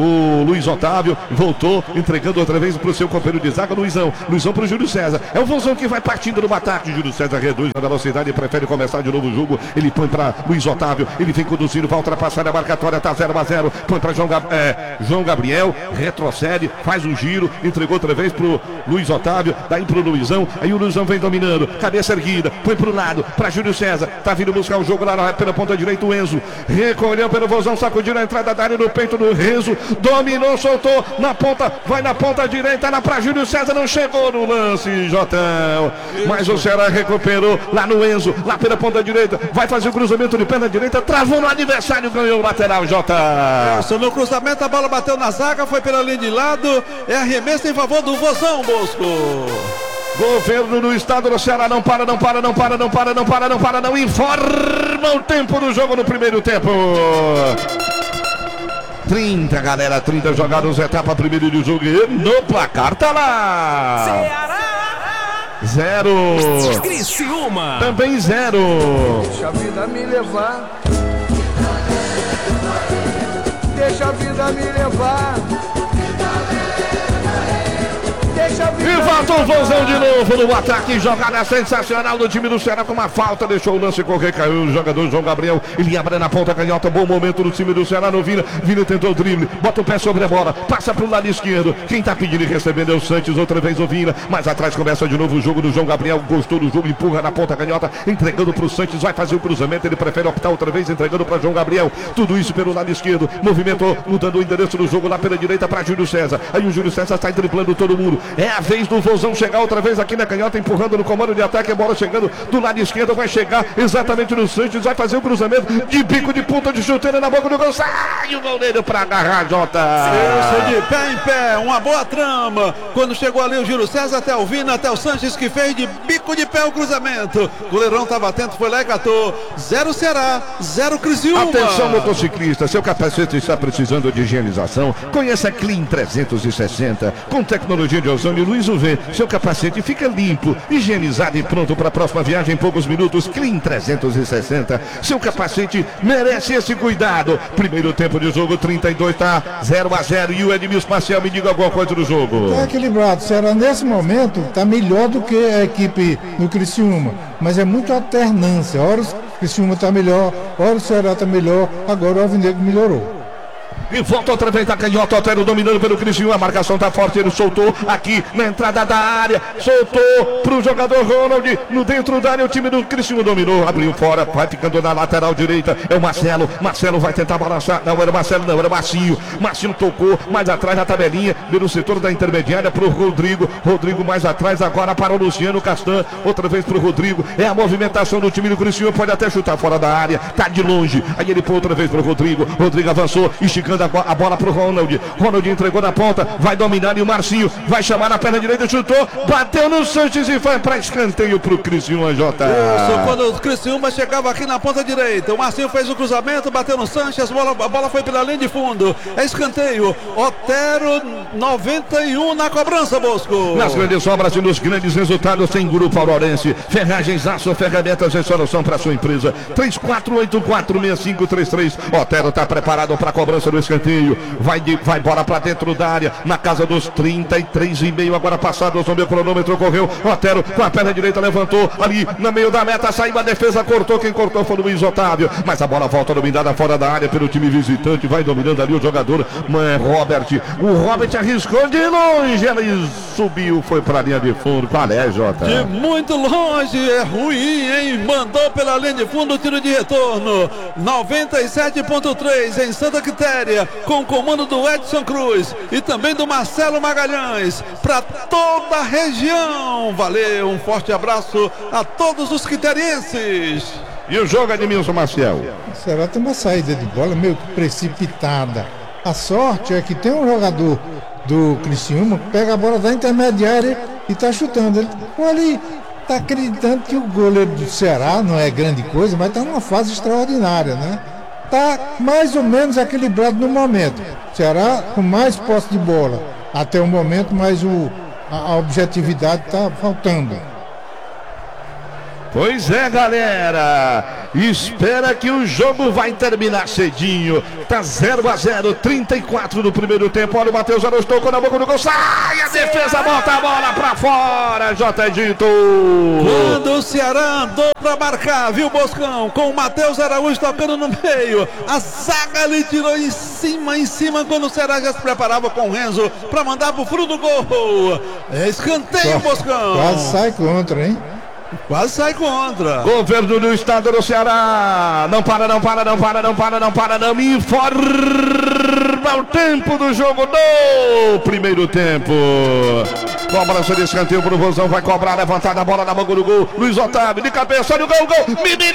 o Luiz Otávio, voltou, entregando outra vez para o seu companheiro de zaga, Luizão, Luizão para o Júlio César, é o Vozão que vai partindo no ataque, Júlio César reduz a velocidade, prefere começar de novo o jogo, ele põe para Luiz Otávio, ele vem conduzindo, vai ultrapassar a marcatória, tá zero a zero, põe para João, é, João Gabriel, retrocede, faz um giro, entregou outra vez para o Luiz Otávio, daí para o Luizão, aí o Luizão vem dominando, cabeça erguida, põe para o lado, para Júlio César, tá vindo buscar o jogo lá na, pela ponta direita, o Enzo, recolheu pelo Vozão, sacudiu na entrada da área no peito do Renzo, dominou, soltou na ponta, vai na ponta direita, lá para Júlio César, não chegou no lance, Jotão, mas o Ceará recuperou lá no Enzo, lá pela ponta direita, vai fazer o cruzamento de perna direita, travou no adversário, ganhou o lateral, Jota. Isso, no cruzamento a bola bateu na zaga, foi pela linha de lado, é arremesso em favor do Vozão, Bosco. Governo do estado do Ceará não para, não para, não para, não para, não para, não para, não informa o tempo do jogo no primeiro tempo. trinta, galera, trinta jogados, etapa primeiro de jogo e no placar tá lá. Ceará. Zero. Criciúma. Também zero. Deixa a vida me levar. Deixa a vida me levar. E volta o Vozão de novo no ataque, jogada sensacional do time do Ceará com uma falta, deixou o lance correr, caiu o jogador João Gabriel, ele abre na ponta canhota, bom momento do time do Ceará no Vina, Vina tentou o drible, bota o pé sobre a bola, passa pro lado esquerdo, quem tá pedindo e recebendo é o Santos, outra vez o Vina, mais atrás começa de novo o jogo do João Gabriel, gostou do jogo, empurra na ponta canhota, entregando pro Santos, vai fazer o cruzamento, ele prefere optar outra vez, entregando para João Gabriel, tudo isso pelo lado esquerdo, movimentou, mudando o endereço do jogo lá pela direita para Júlio César, aí o Júlio César sai driblando todo mundo, é a vez do Vozão chegar outra vez aqui na canhota, empurrando no comando de ataque, a bola chegando do lado esquerdo, vai chegar exatamente no Santos, vai fazer o cruzamento de bico de ponta de chuteira na boca do gol, sai o goleiro pra agarrar, Jota. Isso, de pé em pé, uma boa trama, quando chegou ali o Júlio César, até o Vina, até o Sanches que fez de bico de pé o cruzamento, o goleirão tava atento, foi lá e catou, zero Ceará, zero Criciúma. Atenção motociclista, seu capacete está precisando de higienização, conheça a Clean trezentos e sessenta, com tecnologia de ozônio Luiz U V, seu capacete fica limpo, higienizado e pronto para a próxima viagem em poucos minutos. Clean trezentos e sessenta, seu capacete merece esse cuidado. Primeiro tempo de jogo, trinta e dois, tá zero a zero, e o Edmilson Maciel me diga alguma coisa do jogo. Está equilibrado, Ceará nesse momento está melhor do que a equipe do Criciúma, mas é muito alternância, hora o Criciúma está melhor, hora o Ceará está melhor, agora o Alvinegro melhorou. E volta outra vez da canhota, Otero dominando pelo Criciúma, a marcação tá forte, ele soltou aqui na entrada da área, soltou pro jogador Ronald, no dentro da área o time do Criciúma dominou, abriu fora, vai ficando na lateral direita, é o Marcelo, Marcelo vai tentar balançar, não era o Marcelo não, era o Marcinho, Marcinho tocou mais atrás na tabelinha, pelo setor da intermediária pro Rodrigo, Rodrigo mais atrás agora para o Luciano Castan, outra vez pro Rodrigo, é a movimentação do time do Criciúma, pode até chutar fora da área, tá de longe, aí ele põe outra vez pro Rodrigo, Rodrigo avançou e esticando a, a bola pro Ronald. Ronald entregou na ponta, vai dominar e o Marcinho vai chamar na perna direita, chutou, bateu no Sanches e vai para escanteio pro Criciúma, Jota. Isso, quando o Criciúma chegava aqui na ponta direita, o Marcinho fez o cruzamento, bateu no Sanches, a bola, a bola foi pela linha de fundo. É escanteio. Otero, noventa e um na cobrança, Bosco. Nas grandes obras e nos grandes resultados tem Grupo Aurorense. Ferragens, aço, ferramentas e solução para sua empresa. três quatro oito quatro seis cinco três três. Otero está preparado para a cobrança do escanteio. Vai, de, vai bola para dentro da área, na casa dos trinta e três e meio. Agora passado, o meu cronômetro correu. Otero com a perna direita levantou ali no meio da meta. Saiu a defesa, cortou. Quem cortou foi o Luiz Otávio. Mas a bola volta dominada fora da área pelo time visitante. Vai dominando ali o jogador é, Robert. O Robert arriscou de longe. Ele subiu, foi para a linha de fundo. Qual é, Jota? De muito longe, é ruim, hein? Mandou pela linha de fundo o tiro de retorno. noventa e sete ponto três em Santa Quitéria, com o comando do Edson Cruz e também do Marcelo Magalhães, para toda a região. Valeu, um forte abraço a todos os quiterienses. E o jogo, Edmilson Maciel? Será que tem uma saída de bola meio que precipitada. A sorte é que tem um jogador do Criciúma que pega a bola da intermediária e tá chutando. Ele ali tá acreditando que o goleiro do Ceará não é grande coisa, mas tá numa fase extraordinária, né? Tá mais ou menos equilibrado no momento. Ceará com mais posse de bola até o momento, mas o, a, a objetividade tá faltando. Pois é, galera, espera que o jogo vai terminar cedinho. Tá zero a zero, trinta e quatro do primeiro tempo. Olha o Matheus Araújo, tocou na boca do gol. Sai a defesa, bota a bola pra fora, J. Dito. Quando o Ceará andou pra marcar, viu, Boscão? Com o Matheus Araújo tocando no meio. A zaga lhe tirou em cima, em cima, quando o Ceará já se preparava com o Renzo pra mandar pro fundo do gol. É escanteio, Boscão. Quase sai contra, hein? Quase sai contra. Governo do estado do Ceará. Não para, não para, não para, não para, não para, não. Me informa o tempo do jogo do primeiro tempo. Cobrança de escanteio pro Vozão. Vai cobrar, levantada a bola na mão do gol. Luiz Otávio de cabeça, olha o gol, gol.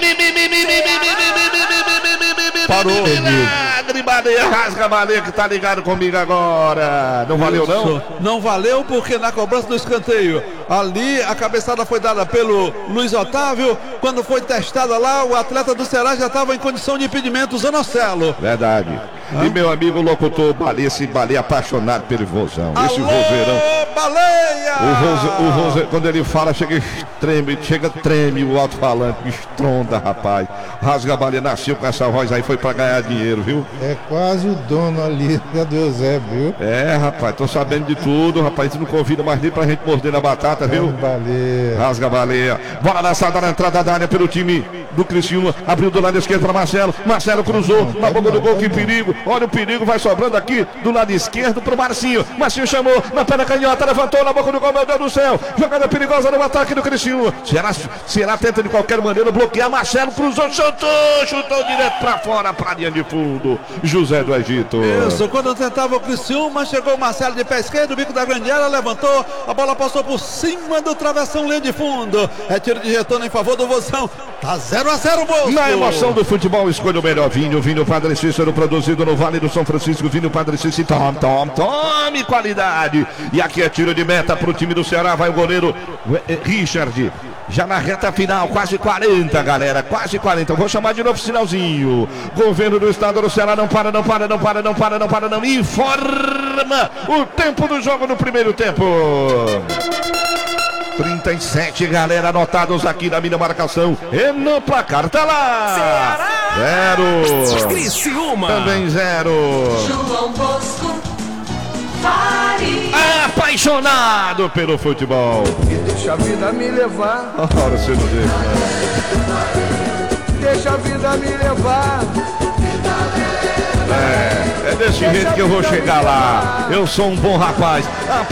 Parou. Milagre, Baleia, rasga Baleia que tá ligado comigo agora. Não valeu, não? Não valeu porque na cobrança do escanteio, ali a cabeçada foi dada pelo Luiz Otávio. Quando foi testada lá, o atleta do Ceará já estava em condição de impedimento, Zanocelo. Verdade. Hã? E meu amigo locutor Baleia, esse Baleia apaixonado pelo Vozão. Esse Alô, vozeirão. Baleia! O voze, o voze, quando ele fala, chega treme, chega treme o alto-falante, estronda, rapaz. Rasga Baleia, nasceu com essa voz aí, foi pra ganhar dinheiro, viu? É quase o dono ali da Eusébio, viu? É, rapaz, tô sabendo de tudo, rapaz. A gente não convida mais nem pra gente morder na batata, viu? Baleia. Rasga Baleia. Bola lançada na entrada da área pelo time do Criciúma. Abriu do lado esquerdo para Marcelo. Marcelo cruzou na boca do gol, que perigo. Olha o perigo, vai sobrando aqui do lado esquerdo pro Marcinho. Marcinho chamou na perna canhota, levantou na boca do gol, meu Deus do céu. Jogada perigosa no ataque do Criciúma. Será, será tenta de qualquer maneira bloquear. Marcelo cruzou, chutou, chutou direto pra fora, pra linha de fundo. José do Egito. Isso, quando tentava o Criciúma, chegou o Marcelo de pé esquerdo, bico da grande área, levantou, a bola passou por cima do travessão, linha de fundo. É tiro de retorno em favor do Vozão. Tá zero a zero, Bosco. Na emoção do futebol, escolha o melhor vinho. Vinho Padre Cícero, produzido no Vale do São Francisco. Vinho Padre Cícero, tome, tome, tome qualidade. E aqui é tiro de meta pro time do Ceará. Vai o goleiro Richard. Já na reta final, quase quarenta, galera. Quase quarenta. Eu vou chamar de novo sinalzinho. Governo do estado do Ceará, não para, não para, não para, não para, não para, não. Informa o tempo do jogo no primeiro tempo. trinta e sete, galera, anotados aqui na minha marcação. E no placar tá lá. Ceará. Zero. Criciúma. Também zero. João Bosco Faria. Apaixonado pelo futebol. E deixa a vida me levar. Ora, você não deixa, né? Deixa a vida me levar. É, é desse jeito. jeito que eu vou chegar lá. Eu sou um bom rapaz,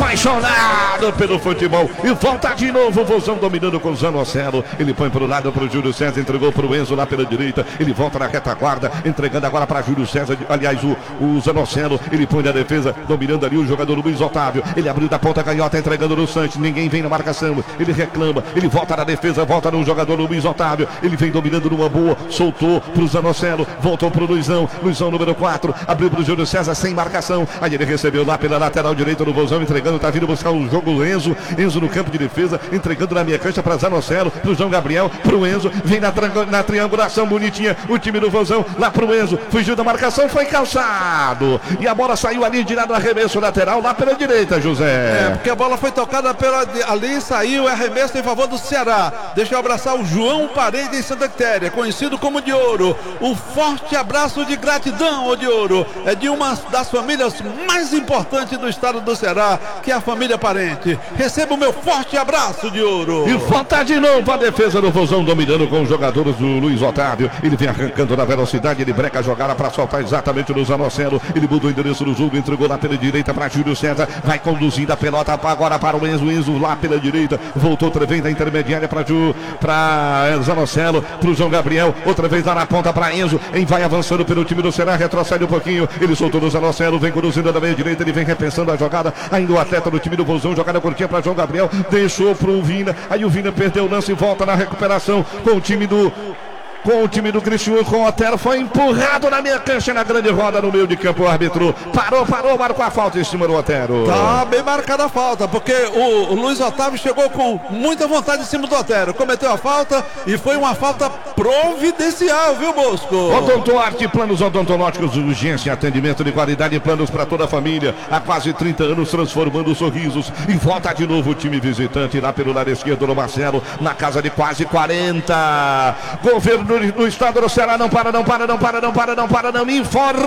apaixonado pelo futebol. E volta de novo o Vozão dominando com o Zanocelo. Ele põe pro lado pro Júlio César, entregou pro Enzo lá pela direita. Ele volta na retaguarda, entregando agora para Júlio César. Aliás, o, o Zanocelo, ele põe na defesa, dominando ali o jogador Luiz Otávio. Ele abriu da ponta canhota, entregando no Santos. Ninguém vem na marcação. Ele reclama, ele volta na defesa, volta no jogador Luiz Otávio. Ele vem dominando numa boa, soltou pro Zanocelo, voltou pro Luizão. Luizão número quatro, abriu pro Júlio César sem marcação. Aí ele recebeu lá pela lateral direita do Vozão, entregando, tá vindo buscar o jogo Enzo. Enzo no campo de defesa, entregando na minha cancha para Zanocelo, pro João Gabriel, pro Enzo. Vem na, na triangulação bonitinha o time do Vozão, lá pro Enzo. Fugiu da marcação, foi calçado. E a bola saiu ali de lado, arremesso lateral lá pela direita, José. É, porque a bola foi tocada pela, ali, saiu arremesso em favor do Ceará. Deixa eu abraçar o João Parede em Santa Quitéria, conhecido como de Ouro. Um forte abraço de gratidão, ô de Ouro. É de uma das famílias mais importantes do estado do Ceará, que é a família Parente. Receba o meu forte abraço, de Ouro. E falta de novo a defesa do Vozão, dominando com os jogadores do Luiz Otávio. Ele vem arrancando na velocidade, ele breca a jogada para soltar exatamente no Zanocelo. Ele muda o endereço do jogo, entregou lá pela direita para Júlio César. Vai conduzindo a pelota agora para o Enzo. Enzo lá pela direita, voltou outra vez da intermediária para Ju, para Zanocelo, para o João Gabriel. Outra vez lá na ponta para Enzo. Em vai avançando pelo time do Ceará, retrocede um pouquinho. Ele soltou no Zanocelo, vem conduzindo da meia direita. Ele vem repensando a jogada. Ainda o atleta do time do Vozão, jogada curtinha para João Gabriel. Deixou para o Vina. Aí o Vina perdeu o lance e volta na recuperação com o time do. Com o time do Criciúma, com o Otero, foi empurrado na minha cancha, na grande roda no meio de campo. O árbitro parou, parou, marcou a falta em cima do Otero. Tá bem marcada a falta, porque o, o Luiz Otávio chegou com muita vontade em cima do Otero, cometeu a falta e foi uma falta providencial, viu, Bosco? Odontoarte, planos odontológicos de urgência, atendimento de qualidade e planos para toda a família. Há quase trinta anos transformando sorrisos. E volta de novo o time visitante lá pelo lado esquerdo do Marcelo, na casa de quase quarenta. Governo no estado do Ceará, não para, não para, não para, não para, não para, não informa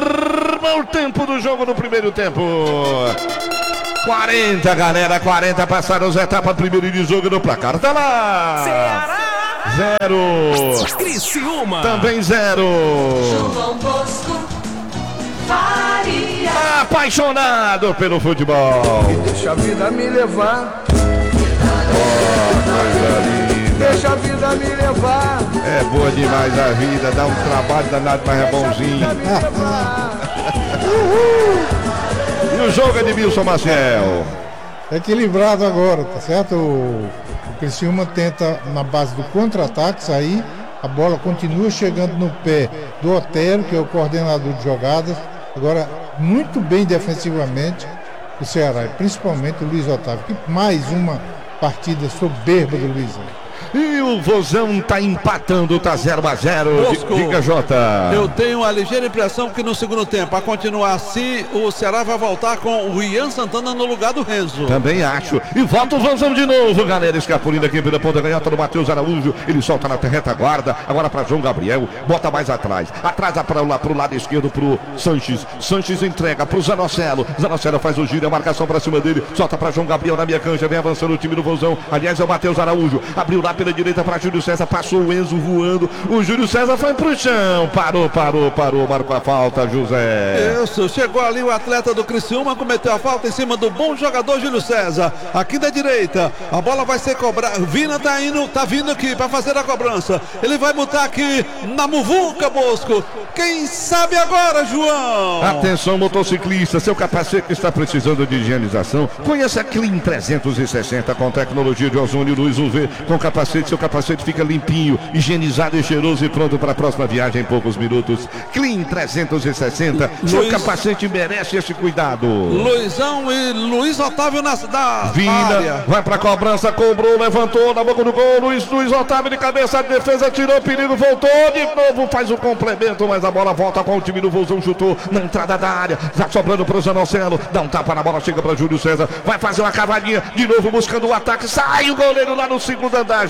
o tempo do jogo no primeiro tempo. quarenta, galera, quarenta passaram as etapas primeiro de jogo no placar. Tá lá! Ceará! Zero! Criciúma! Também zero! João Bosco Faria. Apaixonado pelo futebol. Deixa a vida me levar. Oh, coisa linda. Deixa a vida me levar. É boa demais a vida, dá um trabalho danado, mas é bonzinho. E o jogo é de Wilson Maciel. Equilibrado agora, tá certo? O, o Criciúma tenta na base do contra-ataque sair. A bola continua chegando no pé do Otero, que é o coordenador de jogadas. Agora, muito bem defensivamente o Ceará, principalmente o Luiz Otávio. Que mais uma partida soberba do Luizão. E o Vozão tá empatando, tá zero a zero. Bosco, Diga, Jota. Eu tenho a ligeira impressão que no segundo tempo, a continuar assim, o Ceará vai voltar com o Ian Santana no lugar do Renzo. Também acho. E volta o Vozão de novo, galera. Escapulindo aqui pela ponta canhota do Matheus Araújo. Ele solta na retaguarda. Agora para João Gabriel. Bota mais atrás. Atrás para lá pro lado esquerdo pro Sanches. Sanches entrega pro Zanocelo. Zanocelo faz o giro, a marcação para cima dele. Solta para João Gabriel na minha cancha. Vem avançando o time do Vozão. Aliás, é o Matheus Araújo. Abriu lá pela direita para Júlio César, passou o Enzo voando, o Júlio César foi pro chão, parou, parou, parou, marcou a falta, José. Isso, chegou ali o atleta do Criciúma, cometeu a falta em cima do bom jogador Júlio César, aqui da direita, a bola vai ser cobrada, Vina tá indo, tá vindo aqui para fazer a cobrança, ele vai botar aqui na muvuca, Bosco, quem sabe agora, João? Atenção, motociclista, seu capacete está precisando de higienização, conheça a Clean trezentos e sessenta com tecnologia de ozônio luz U V, com capacete, seu capacete fica limpinho, higienizado e cheiroso e pronto para a próxima viagem em poucos minutos. Clean trezentos e sessenta, seu Luiz... capacete merece esse cuidado. Luizão e Luiz Otávio na, na Vina, área. vai para a cobrança, cobrou, levantou na boca do gol, Luiz, Luiz Otávio de cabeça de defesa, tirou o perigo, voltou de novo, faz o complemento, mas a bola volta com o time do Vozão, chutou na entrada da área, já sobrando para o Zanocelo, dá um tapa na bola, chega para Júlio César, vai fazer uma cavadinha, de novo buscando o ataque, sai o goleiro lá no segundo andar,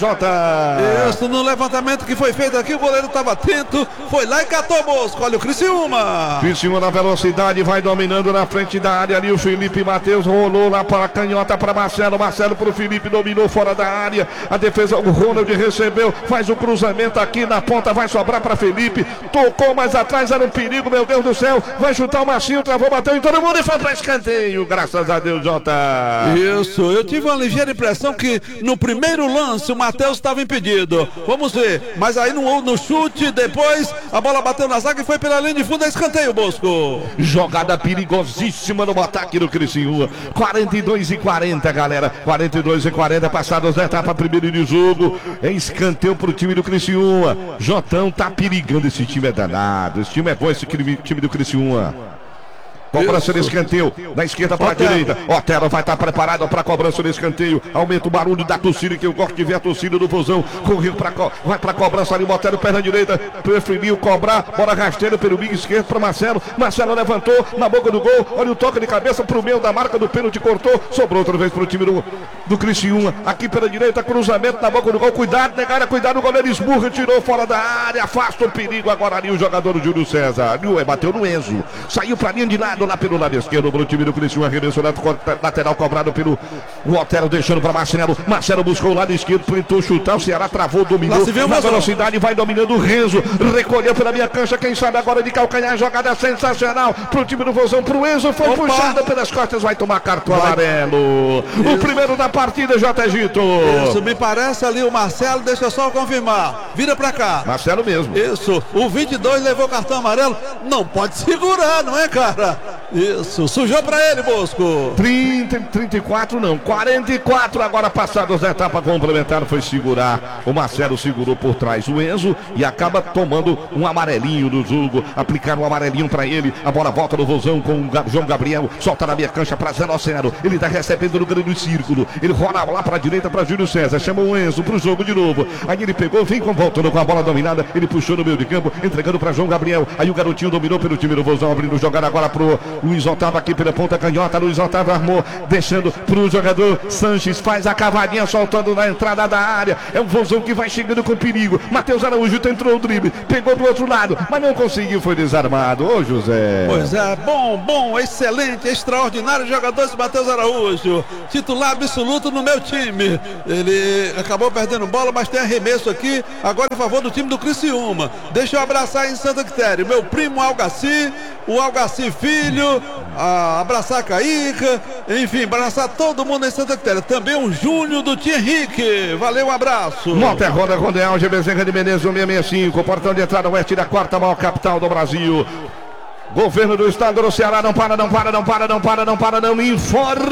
Jota. Isso, no levantamento que foi feito aqui, o goleiro estava atento, foi lá e catou o Bosco. Olha o Criciúma. Criciúma na velocidade, vai dominando na frente da área ali. O Felipe Matheus rolou lá para a canhota para Marcelo. Marcelo para o Felipe, dominou fora da área. A defesa, o Ronald recebeu, faz o cruzamento aqui na ponta, vai sobrar para Felipe. Tocou mais atrás, era um perigo, meu Deus do céu. Vai chutar o Marcinho, travou, bateu em todo mundo e foi para escanteio. Graças a Deus, Jota. Isso, eu tive uma ligeira impressão que no primeiro lance o Matheus estava impedido. Vamos ver, mas aí no, no chute, depois a bola bateu na zaga e foi pela linha de fundo, é escanteio, Bosco. Jogada perigosíssima no ataque do Criciúma. quarenta e dois e quarenta, galera. quarenta e dois e quarenta, passados da etapa primeira de jogo. É escanteio pro time do Criciúma. Jotão tá perigando, esse time é danado. Esse time é bom, esse time do Criciúma. Cobrança de escanteio, da esquerda para a direita. Otero vai estar preparado para a cobrança de escanteio. Aumenta o barulho da torcida, que eu gosto de ver a torcida do Vozão. Correu para vai para a cobrança ali. O Otero, perna direita, preferiu cobrar. Bola rasteira pelo meio esquerdo para Marcelo. Marcelo levantou na boca do gol. Olha o toque de cabeça para o meio da marca do pênalti, cortou. Sobrou outra vez para o time do, do Criciúma. Aqui pela direita, cruzamento na boca do gol. Cuidado, negara, cuidado. O goleiro esmurra, tirou fora da área. Afasta o perigo agora ali o jogador do Júlio César. Bateu no Enzo. Saiu para a linha de lado. Lá pelo lado esquerdo, para o time do Criciúma, arremesso lateral cobrado pelo Otero, deixando para Marcelo. Marcelo buscou o lado esquerdo, tentou chutar, o Ceará travou, dominou na velocidade, vai dominando o Renzo, recolheu pela minha cancha, quem sabe agora de calcanhar, jogada sensacional para o time do Vozão, para o Enzo, foi Opa. puxado pelas costas, vai tomar cartão vai. amarelo. Isso. O primeiro da partida, J. Egito. Isso, me parece ali o Marcelo, deixa eu só confirmar, vira para cá. Marcelo mesmo. Isso, o vinte e dois levou cartão amarelo, não pode segurar, não é, cara? Isso, sujou pra ele, Bosco. trinta, trinta e quatro não, quarenta e quatro agora passados da etapa complementar, foi segurar. O Marcelo segurou por trás o Enzo e acaba tomando um amarelinho do jogo. Aplicaram um amarelinho pra ele. A bola volta no Vozão com o João Gabriel. Solta na minha cancha pra zero a zero. Ele tá recebendo no grande círculo. Ele rola lá pra direita pra Júlio César. Chamou o Enzo pro jogo de novo. Aí ele pegou, vem com voltando com a bola dominada. Ele puxou no meio de campo, entregando pra João Gabriel. Aí o garotinho dominou pelo time do Vozão, abrindo jogada agora pro Luiz Otávio aqui pela ponta canhota. Luiz Otávio armou, deixando pro jogador Sanches, faz a cavadinha, soltando na entrada da área. É um Vozão que vai chegando com perigo. Matheus Araújo tentou o drible, pegou do outro lado, mas não conseguiu, foi desarmado. Ô José. Pois é, bom, bom, excelente, extraordinário jogador esse Matheus Araújo, titular absoluto no meu time. Ele acabou perdendo bola, mas tem arremesso aqui, agora em favor do time do Criciúma. Deixa eu abraçar em Santa Quitéria, meu primo Algaci, o Algaci Filho, a abraçar a Caíca, enfim, abraçar todo mundo em Santa Quitéria. Também o Júnior do Tia Henrique. Valeu, um abraço. Monte Roda Rodeal, G Bezerra de Menezes, seiscentos e sessenta e cinco, portão de entrada oeste da quarta maior capital do Brasil. Governo do estado do Ceará, não para, não para, não para, não para, não para, não informa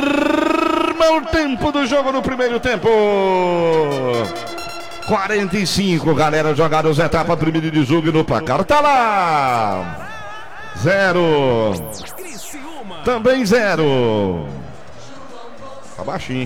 o tempo do jogo no primeiro tempo. quarenta e cinco, galera, jogados etapa primeira de jogo no placar. Tá lá. Zero. Também zero. Tá baixinho.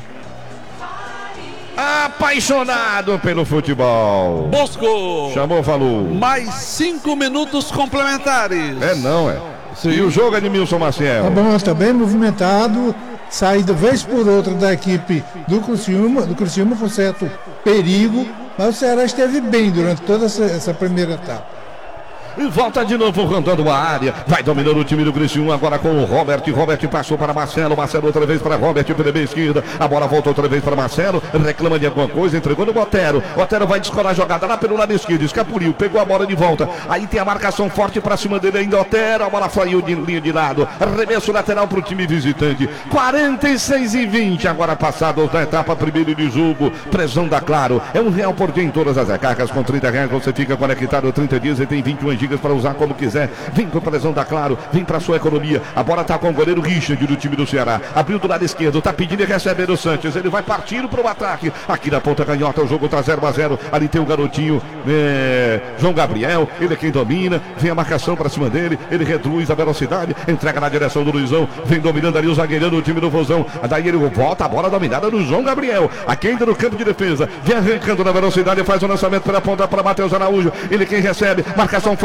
Apaixonado pelo futebol. Bosco. Chamou, falou. Mais cinco minutos complementares. É não, é. Sim. E o jogo é de Milson Maciel. Tá bom, tá bem movimentado. Saída vez por outra da equipe do Criciúma, do Criciúma com certo perigo. Mas o Ceará esteve bem durante toda essa, essa primeira etapa. E volta de novo rondando a área. Vai dominando o time do Criciúma agora com o Robert. Robert passou para Marcelo. Marcelo outra vez para Robert pela meia esquerda. A bola volta outra vez para Marcelo. Reclama de alguma coisa. Entregou no Otero. Otero vai descolar a jogada lá pelo lado esquerdo. Escapuliu. Pegou a bola de volta. Aí tem a marcação forte para cima dele ainda. Otero. A bola saiu de linha de lado. Arremesso lateral para o time visitante. quarenta e seis e vinte. Agora passados da etapa primeira de jogo. Pressão da Claro. É um real por dia em todas as recargas. Com trinta reais você fica conectado trinta dias e tem vinte e um gigas para usar como quiser. Vem com a pressão da Claro, vem para sua economia. A bola tá com o goleiro Richard do time do Ceará. Abriu do lado esquerdo, tá pedindo e recebendo o Sanches. Ele vai partindo para o ataque. Aqui na ponta canhota, o jogo tá zero a zero. Ali tem o garotinho é, João Gabriel. Ele é quem domina. Vem a marcação para cima dele. Ele reduz a velocidade. Entrega na direção do Luizão. Vem dominando ali o zagueirão do time do Vozão. Daí ele volta a bola dominada do João Gabriel. Aqui ainda no campo de defesa. Vem arrancando na velocidade. Faz o lançamento pela ponta para Matheus Araújo. Ele quem recebe. Marcação forte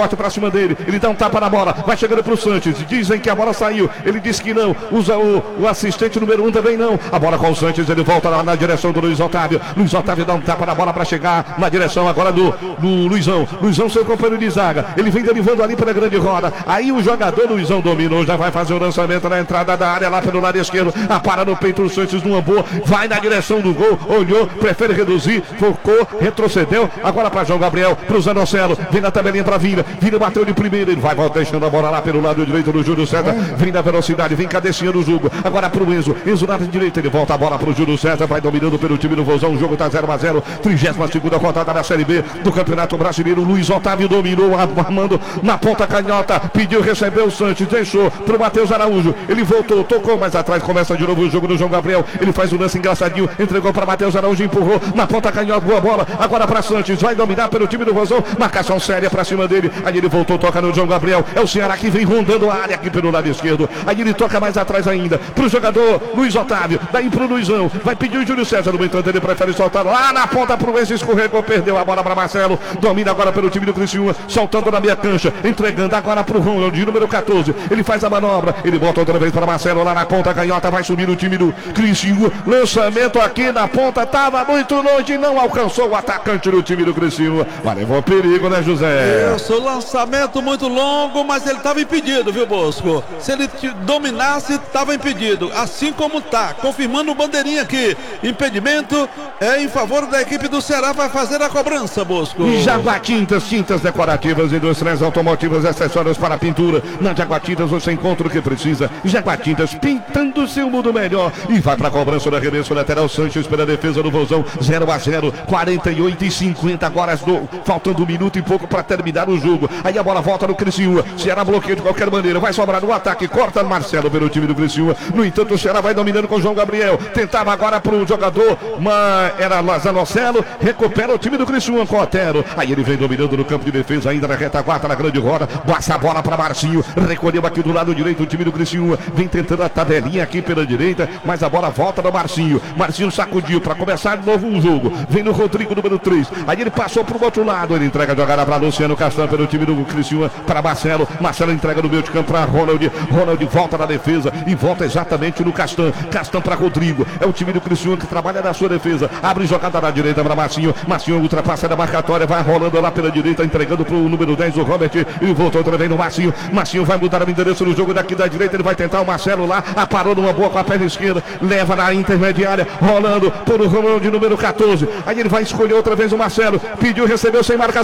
parte pra cima dele. Ele dá um tapa na bola, vai chegando pro Sanches. Dizem que a bola saiu, ele disse que não. Usa o, o assistente número um também não. A bola com o Sanches, ele volta lá na direção do Luiz Otávio. Luiz Otávio dá um tapa na bola pra chegar na direção agora do, do Luizão. Luizão, seu companheiro de zaga. Ele vem derivando ali pela grande roda. Aí o jogador Luizão dominou, já vai fazer o lançamento na entrada da área lá pelo lado esquerdo. A para no peito do Sanches numa boa. Vai na direção do gol, olhou, prefere reduzir, focou, retrocedeu. Agora para João Gabriel, pro Zanocelo. Vem na tabelinha pra Vila. Vila bateu de primeira. Ele vai deixando a bola lá pelo lado direito do Júlio César. Vem na velocidade, vem cadenciando o jogo. Agora pro Enzo. Enzo na direita, ele volta a bola pro Júlio César. Vai dominando pelo time do Vozão. O jogo tá zero a zero. trigésima segunda rodada da Série B do Campeonato Brasileiro. Luiz Otávio dominou, armando na ponta canhota. Pediu, recebeu o Sanches, deixou pro Matheus Araújo. Ele voltou, tocou mais atrás. Começa de novo o jogo do João Gabriel. Ele faz o lance engraçadinho. Entregou para Matheus Araújo, empurrou na ponta canhota. Boa bola. Agora para Sanches. Vai dominar pelo time do Vozão. Marcação séria pra cima dele. Aí ele voltou, toca no João Gabriel. É o Ceará que vem rondando a área aqui pelo lado esquerdo. Aí ele toca mais atrás ainda. Pro jogador Luiz Otávio. Daí pro Luizão. Vai pedir o Júlio César. No entanto, ele prefere soltar lá na ponta pro Enzo. Escorregou, perdeu a bola para Marcelo. Domina agora pelo time do Criciúma. Soltando na meia cancha. Entregando agora pro Ronald, de número catorze. Ele faz a manobra. Ele volta outra vez para Marcelo lá na ponta canhota. Vai subir o time do Criciúma. Lançamento aqui na ponta. Tava muito longe. Não alcançou o atacante do time do Criciúma. Mas levou perigo, né, José? Isso, lançamento muito longo, mas ele estava impedido, viu, Bosco? Se ele dominasse, estava impedido. Assim como tá, confirmando o bandeirinha aqui. Impedimento é em favor da equipe do Ceará. Vai fazer a cobrança, Bosco. Jaguatintas, tintas decorativas, indústrias automotivas, acessórios para pintura. Na Jaguatintas você encontra o que precisa. Jaguatintas, pintando seu mundo melhor. E vai para a cobrança do arremesso lateral. Sanches pela defesa do Vozão. zero a zero, quarenta e oito e cinquenta agora, do, faltando um minuto e pouco para terminar o jogo. Aí a bola volta no Criciúma. Ceará bloqueia de qualquer maneira. Vai sobrar no ataque. Corta Marcelo pelo time do Criciúma. No entanto, o Ceará vai dominando com o João Gabriel. Tentava agora para o jogador, mas era Zanocelo. Recupera o time do Criciúma com Otero. Aí ele vem dominando no campo de defesa, ainda na retaguarda, na grande roda. Passa a bola para Marcinho. Recolheu aqui do lado direito o time do Criciúma. Vem tentando a tabelinha aqui pela direita, mas a bola volta no Marcinho. Marcinho sacudiu para começar de novo um jogo. Vem no Rodrigo, número três. Aí ele passou para o outro lado. Ele entrega a jogada para Luciano Castan pelo time do Criciúma. Para Marcelo. Marcelo entrega no meio de campo para Ronald. Ronald volta na defesa e volta exatamente no Castan. Castan para Rodrigo. É o time do Criciúma que trabalha na sua defesa. Abre jogada na direita para Marcinho. Marcinho ultrapassa da marcatória. Vai rolando lá pela direita, entregando para o número dez, o Robert. E voltou outra vez no Marcinho. Marcinho vai mudar o endereço no jogo daqui da direita. Ele vai tentar o Marcelo lá. Aparou numa boa com a perna esquerda. Leva na intermediária. Rolando por o Ronald, número catorze. Aí ele vai escolher outra vez o Marcelo. Pediu, recebeu sem marcação.